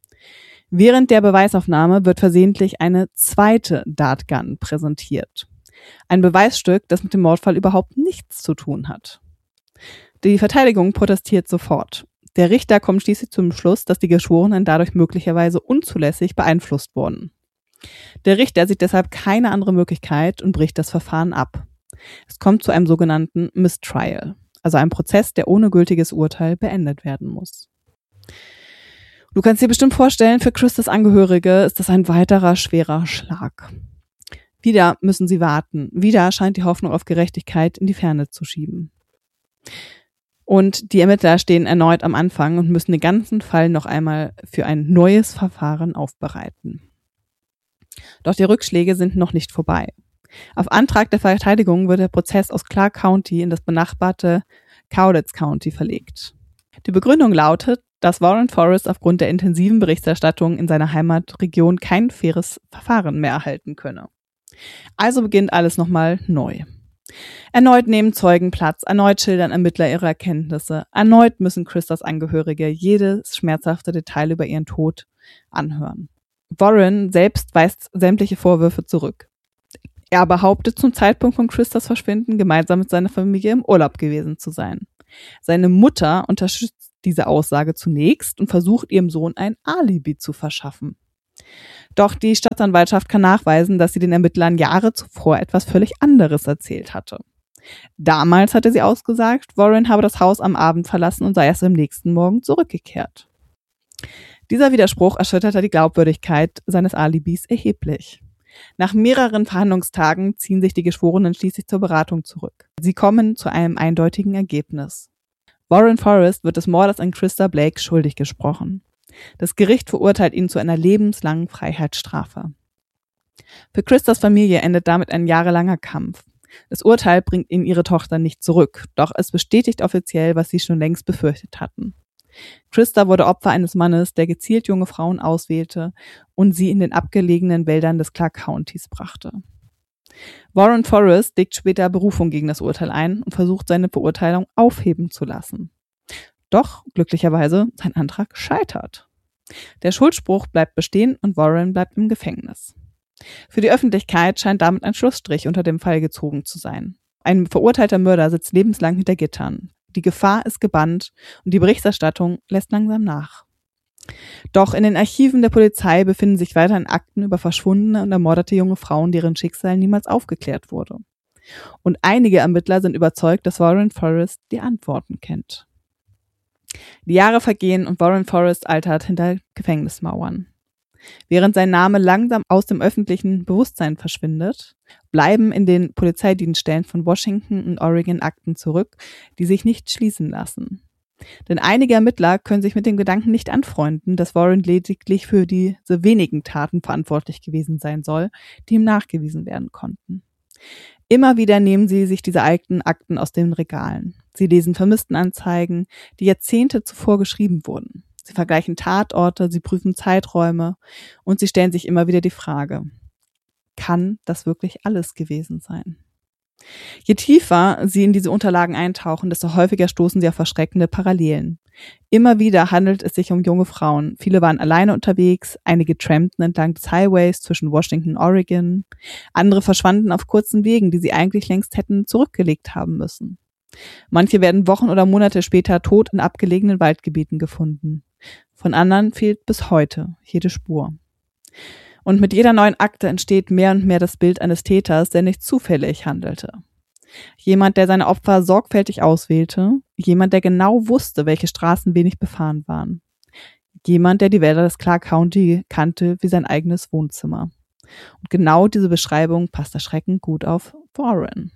Während der Beweisaufnahme wird versehentlich eine zweite Dartgun präsentiert. Ein Beweisstück, das mit dem Mordfall überhaupt nichts zu tun hat. Die Verteidigung protestiert sofort. Der Richter kommt schließlich zum Schluss, dass die Geschworenen dadurch möglicherweise unzulässig beeinflusst wurden. Der Richter sieht deshalb keine andere Möglichkeit und bricht das Verfahren ab. Es kommt zu einem sogenannten Mistrial, also einem Prozess, der ohne gültiges Urteil beendet werden muss. Du kannst dir bestimmt vorstellen, für Christas Angehörige ist das ein weiterer schwerer Schlag. Wieder müssen sie warten. Wieder scheint die Hoffnung auf Gerechtigkeit in die Ferne zu schieben. Und die Ermittler stehen erneut am Anfang und müssen den ganzen Fall noch einmal für ein neues Verfahren aufbereiten. Doch die Rückschläge sind noch nicht vorbei. Auf Antrag der Verteidigung wird der Prozess aus Clark County in das benachbarte Cowlitz County verlegt. Die Begründung lautet, dass Warren Forrest aufgrund der intensiven Berichterstattung in seiner Heimatregion kein faires Verfahren mehr erhalten könne. Also beginnt alles nochmal neu. Erneut nehmen Zeugen Platz, erneut schildern Ermittler ihre Erkenntnisse, erneut müssen Christas Angehörige jedes schmerzhafte Detail über ihren Tod anhören. Warren selbst weist sämtliche Vorwürfe zurück. Er behauptet, zum Zeitpunkt von Christas Verschwinden gemeinsam mit seiner Familie im Urlaub gewesen zu sein. Seine Mutter unterstützt diese Aussage zunächst und versucht, ihrem Sohn ein Alibi zu verschaffen. Doch die Staatsanwaltschaft kann nachweisen, dass sie den Ermittlern Jahre zuvor etwas völlig anderes erzählt hatte. Damals hatte sie ausgesagt, Warren habe das Haus am Abend verlassen und sei erst am nächsten Morgen zurückgekehrt. Dieser Widerspruch erschütterte die Glaubwürdigkeit seines Alibis erheblich. Nach mehreren Verhandlungstagen ziehen sich die Geschworenen schließlich zur Beratung zurück. Sie kommen zu einem eindeutigen Ergebnis. Warren Forrest wird des Mordes an Christa Blake schuldig gesprochen. Das Gericht verurteilt ihn zu einer lebenslangen Freiheitsstrafe. Für Christas Familie endet damit ein jahrelanger Kampf. Das Urteil bringt ihnen ihre Tochter nicht zurück, doch es bestätigt offiziell, was sie schon längst befürchtet hatten. Christa wurde Opfer eines Mannes, der gezielt junge Frauen auswählte und sie in den abgelegenen Wäldern des Clark Countys brachte. Warren Forrest legt später Berufung gegen das Urteil ein und versucht, seine Verurteilung aufheben zu lassen. Doch, glücklicherweise, sein Antrag scheitert. Der Schuldspruch bleibt bestehen und Warren bleibt im Gefängnis. Für die Öffentlichkeit scheint damit ein Schlussstrich unter dem Fall gezogen zu sein. Ein verurteilter Mörder sitzt lebenslang hinter Gittern. Die Gefahr ist gebannt und die Berichterstattung lässt langsam nach. Doch in den Archiven der Polizei befinden sich weiterhin Akten über verschwundene und ermordete junge Frauen, deren Schicksal niemals aufgeklärt wurde. Und einige Ermittler sind überzeugt, dass Warren Forrest die Antworten kennt. Die Jahre vergehen und Warren Forrest altert hinter Gefängnismauern. Während sein Name langsam aus dem öffentlichen Bewusstsein verschwindet, bleiben in den Polizeidienststellen von Washington und Oregon Akten zurück, die sich nicht schließen lassen. Denn einige Ermittler können sich mit dem Gedanken nicht anfreunden, dass Warren lediglich für diese wenigen Taten verantwortlich gewesen sein soll, die ihm nachgewiesen werden konnten. Immer wieder nehmen sie sich diese alten Akten aus den Regalen. Sie lesen Vermisstenanzeigen, die Jahrzehnte zuvor geschrieben wurden. Sie vergleichen Tatorte, sie prüfen Zeiträume und sie stellen sich immer wieder die Frage, kann das wirklich alles gewesen sein? Je tiefer sie in diese Unterlagen eintauchen, desto häufiger stoßen sie auf verschreckende Parallelen. Immer wieder handelt es sich um junge Frauen. Viele waren alleine unterwegs, einige trampten entlang des Highways zwischen Washington und Oregon. Andere verschwanden auf kurzen Wegen, die sie eigentlich längst hätten zurückgelegt haben müssen. Manche werden Wochen oder Monate später tot in abgelegenen Waldgebieten gefunden. Von anderen fehlt bis heute jede Spur. Und mit jeder neuen Akte entsteht mehr und mehr das Bild eines Täters, der nicht zufällig handelte. Jemand, der seine Opfer sorgfältig auswählte, jemand, der genau wusste, welche Straßen wenig befahren waren. Jemand, der die Wälder des Clark County kannte wie sein eigenes Wohnzimmer. Und genau diese Beschreibung passt erschreckend gut auf Warren.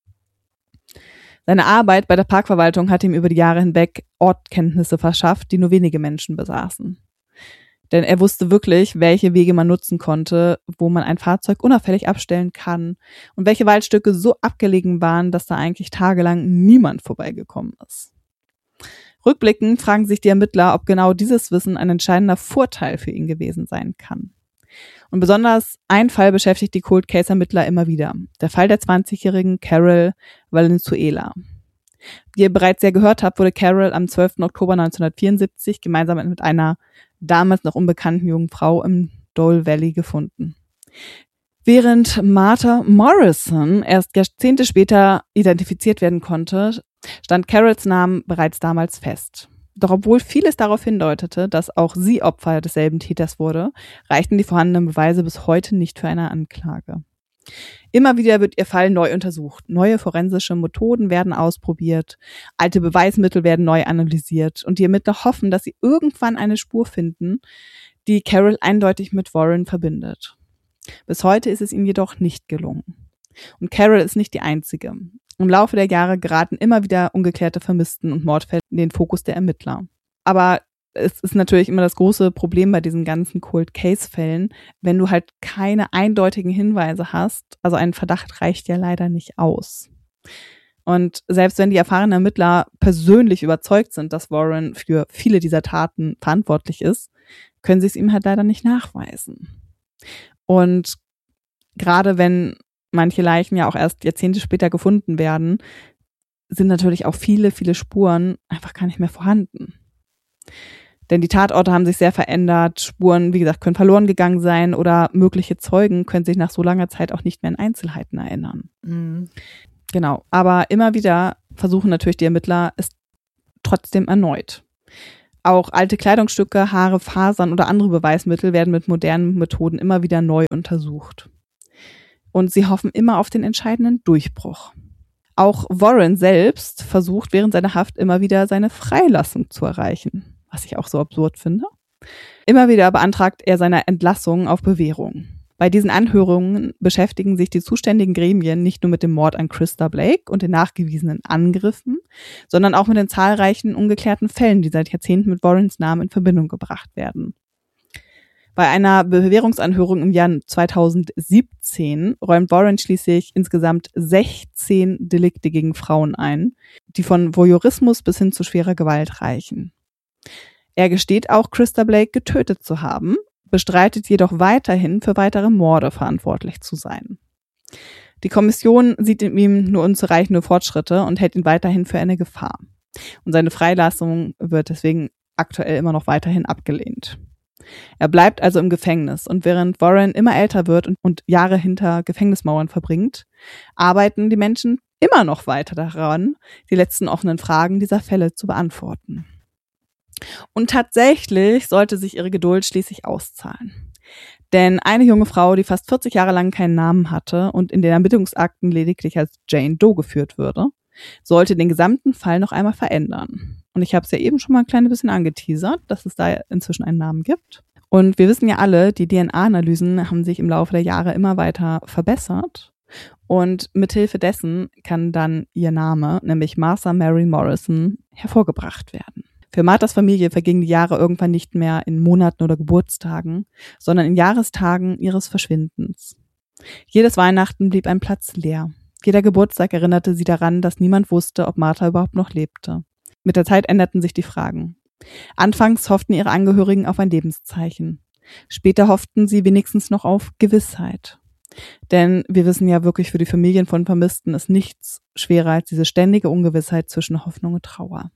Seine Arbeit bei der Parkverwaltung hat ihm über die Jahre hinweg Ortkenntnisse verschafft, die nur wenige Menschen besaßen. Denn er wusste wirklich, welche Wege man nutzen konnte, wo man ein Fahrzeug unauffällig abstellen kann und welche Waldstücke so abgelegen waren, dass da eigentlich tagelang niemand vorbeigekommen ist. Rückblickend fragen sich die Ermittler, ob genau dieses Wissen ein entscheidender Vorteil für ihn gewesen sein kann. Und besonders ein Fall beschäftigt die Cold Case Ermittler immer wieder. Der Fall der 20-jährigen Carol Valenzuela. Wie ihr bereits ja gehört habt, wurde Carol am 12. Oktober 1974 gemeinsam mit einer damals noch unbekannten jungen Frau im Dole Valley gefunden. Während Martha Morrison erst Jahrzehnte später identifiziert werden konnte, stand Carols Name bereits damals fest. Doch obwohl vieles darauf hindeutete, dass auch sie Opfer desselben Täters wurde, reichten die vorhandenen Beweise bis heute nicht für eine Anklage. Immer wieder wird ihr Fall neu untersucht. Neue forensische Methoden werden ausprobiert, alte Beweismittel werden neu analysiert und die Ermittler hoffen, dass sie irgendwann eine Spur finden, die Carol eindeutig mit Warren verbindet. Bis heute ist es ihnen jedoch nicht gelungen. Und Carol ist nicht die einzige. Im Laufe der Jahre geraten immer wieder ungeklärte Vermissten- und Mordfälle in den Fokus der Ermittler. Aber es ist natürlich immer das große Problem bei diesen ganzen Cold-Case-Fällen, wenn du halt keine eindeutigen Hinweise hast. Also ein Verdacht reicht ja leider nicht aus. Und selbst wenn die erfahrenen Ermittler persönlich überzeugt sind, dass Warren für viele dieser Taten verantwortlich ist, können sie es ihm halt leider nicht nachweisen. Und gerade wenn manche Leichen ja auch erst Jahrzehnte später gefunden werden, sind natürlich auch viele, viele Spuren einfach gar nicht mehr vorhanden. Denn die Tatorte haben sich sehr verändert, Spuren, wie gesagt, können verloren gegangen sein oder mögliche Zeugen können sich nach so langer Zeit auch nicht mehr in Einzelheiten erinnern. Mhm. Genau, aber immer wieder versuchen natürlich die Ermittler es trotzdem erneut. Auch alte Kleidungsstücke, Haare, Fasern oder andere Beweismittel werden mit modernen Methoden immer wieder neu untersucht. Und sie hoffen immer auf den entscheidenden Durchbruch. Auch Warren selbst versucht während seiner Haft immer wieder seine Freilassung zu erreichen, was ich auch so absurd finde. Immer wieder beantragt er seine Entlassung auf Bewährung. Bei diesen Anhörungen beschäftigen sich die zuständigen Gremien nicht nur mit dem Mord an Christa Blake und den nachgewiesenen Angriffen, sondern auch mit den zahlreichen ungeklärten Fällen, die seit Jahrzehnten mit Warrens Namen in Verbindung gebracht werden. Bei einer Bewährungsanhörung im Jahr 2017 räumt Warren schließlich insgesamt 16 Delikte gegen Frauen ein, die von Voyeurismus bis hin zu schwerer Gewalt reichen. Er gesteht auch, Christa Blake getötet zu haben, bestreitet jedoch weiterhin, für weitere Morde verantwortlich zu sein. Die Kommission sieht in ihm nur unzureichende Fortschritte und hält ihn weiterhin für eine Gefahr. Und seine Freilassung wird deswegen aktuell immer noch weiterhin abgelehnt. Er bleibt also im Gefängnis und während Warren immer älter wird und Jahre hinter Gefängnismauern verbringt, arbeiten die Menschen immer noch weiter daran, die letzten offenen Fragen dieser Fälle zu beantworten. Und tatsächlich sollte sich ihre Geduld schließlich auszahlen. Denn eine junge Frau, die fast 40 Jahre lang keinen Namen hatte und in den Ermittlungsakten lediglich als Jane Doe geführt würde, sollte den gesamten Fall noch einmal verändern. Und ich habe es ja eben schon mal ein kleines bisschen angeteasert, dass es da inzwischen einen Namen gibt. Und wir wissen ja alle, die DNA-Analysen haben sich im Laufe der Jahre immer weiter verbessert. Und mithilfe dessen kann dann ihr Name, nämlich Martha Mary Morrison, hervorgebracht werden. Für Marthas Familie vergingen die Jahre irgendwann nicht mehr in Monaten oder Geburtstagen, sondern in Jahrestagen ihres Verschwindens. Jedes Weihnachten blieb ein Platz leer. Jeder Geburtstag erinnerte sie daran, dass niemand wusste, ob Martha überhaupt noch lebte. Mit der Zeit änderten sich die Fragen. Anfangs hofften ihre Angehörigen auf ein Lebenszeichen. Später hofften sie wenigstens noch auf Gewissheit. Denn wir wissen ja wirklich, für die Familien von Vermissten ist nichts schwerer als diese ständige Ungewissheit zwischen Hoffnung und Trauer.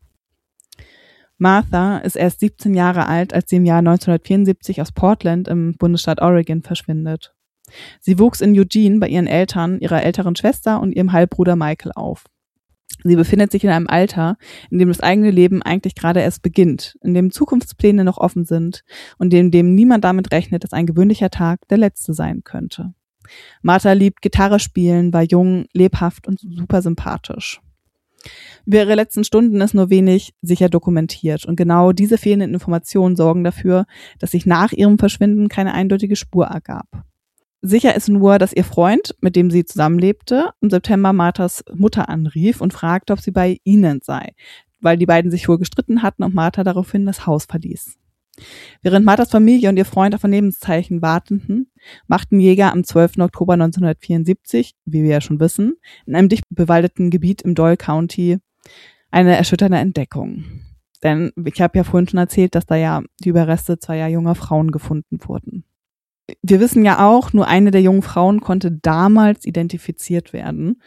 Martha ist erst 17 Jahre alt, als sie im Jahr 1974 aus Portland im Bundesstaat Oregon verschwindet. Sie wuchs in Eugene bei ihren Eltern, ihrer älteren Schwester und ihrem Halbbruder Michael auf. Sie befindet sich in einem Alter, in dem das eigene Leben eigentlich gerade erst beginnt, in dem Zukunftspläne noch offen sind und in dem niemand damit rechnet, dass ein gewöhnlicher Tag der letzte sein könnte. Martha liebt Gitarre spielen, war jung, lebhaft und super sympathisch. Über ihre letzten Stunden ist nur wenig sicher dokumentiert und genau diese fehlenden Informationen sorgen dafür, dass sich nach ihrem Verschwinden keine eindeutige Spur ergab. Sicher ist nur, dass ihr Freund, mit dem sie zusammenlebte, im September Marthas Mutter anrief und fragte, ob sie bei ihnen sei, weil die beiden sich wohl gestritten hatten und Martha daraufhin das Haus verließ. Während Marthas Familie und ihr Freund auf ein Lebenszeichen warteten, machten Jäger am 12. Oktober 1974, wie wir ja schon wissen, in einem dicht bewaldeten Gebiet im Doyle County eine erschütternde Entdeckung. Denn ich habe ja vorhin schon erzählt, dass da ja die Überreste zweier junger Frauen gefunden wurden. Wir wissen ja auch, nur eine der jungen Frauen konnte damals identifiziert werden.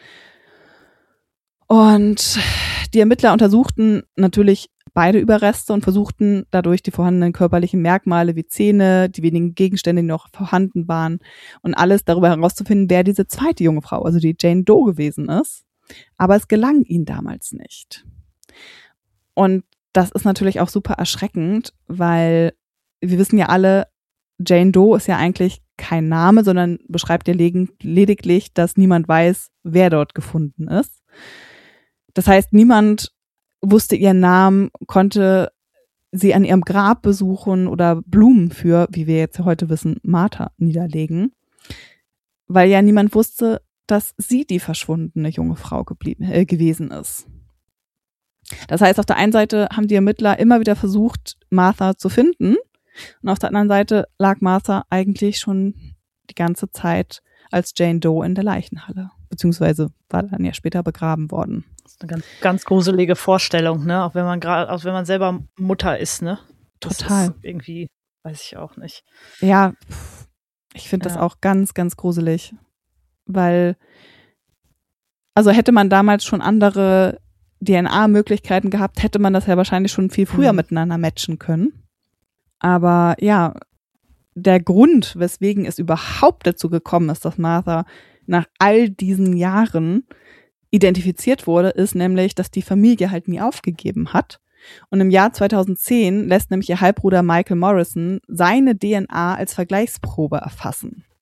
Und die Ermittler untersuchten natürlich beide Überreste und versuchten dadurch die vorhandenen körperlichen Merkmale wie Zähne, die wenigen Gegenstände, die noch vorhanden waren und alles darüber herauszufinden, wer diese zweite junge Frau, also die Jane Doe gewesen ist. Aber es gelang ihnen damals nicht. Und das ist natürlich auch super erschreckend, weil wir wissen ja alle, Jane Doe ist ja eigentlich kein Name, sondern beschreibt ja lediglich, dass niemand weiß, wer dort gefunden ist. Das heißt, niemand wusste ihren Namen, konnte sie an ihrem Grab besuchen oder Blumen für, wie wir jetzt heute wissen, Martha niederlegen, weil ja niemand wusste, dass sie die verschwundene junge Frau gewesen ist. Das heißt, auf der einen Seite haben die Ermittler immer wieder versucht, Martha zu finden und auf der anderen Seite lag Martha eigentlich schon die ganze Zeit als Jane Doe in der Leichenhalle, beziehungsweise war dann ja später begraben worden. Das ist eine ganz, ganz gruselige Vorstellung, ne? Auch wenn man selber Mutter ist, ne? Das Total. Ist irgendwie, weiß ich auch nicht. Ja, ich finde das auch ganz, ganz gruselig. weil, also hätte man damals schon andere DNA-Möglichkeiten gehabt, hätte man das ja wahrscheinlich schon viel früher miteinander matchen können. Aber ja, der Grund, weswegen es überhaupt dazu gekommen ist, dass Martha nach all diesen Jahren identifiziert wurde, ist nämlich, dass die Familie halt nie aufgegeben hat. Und im Jahr 2010 lässt nämlich ihr Halbbruder Michael Morrison seine DNA als Vergleichsprobe erfassen.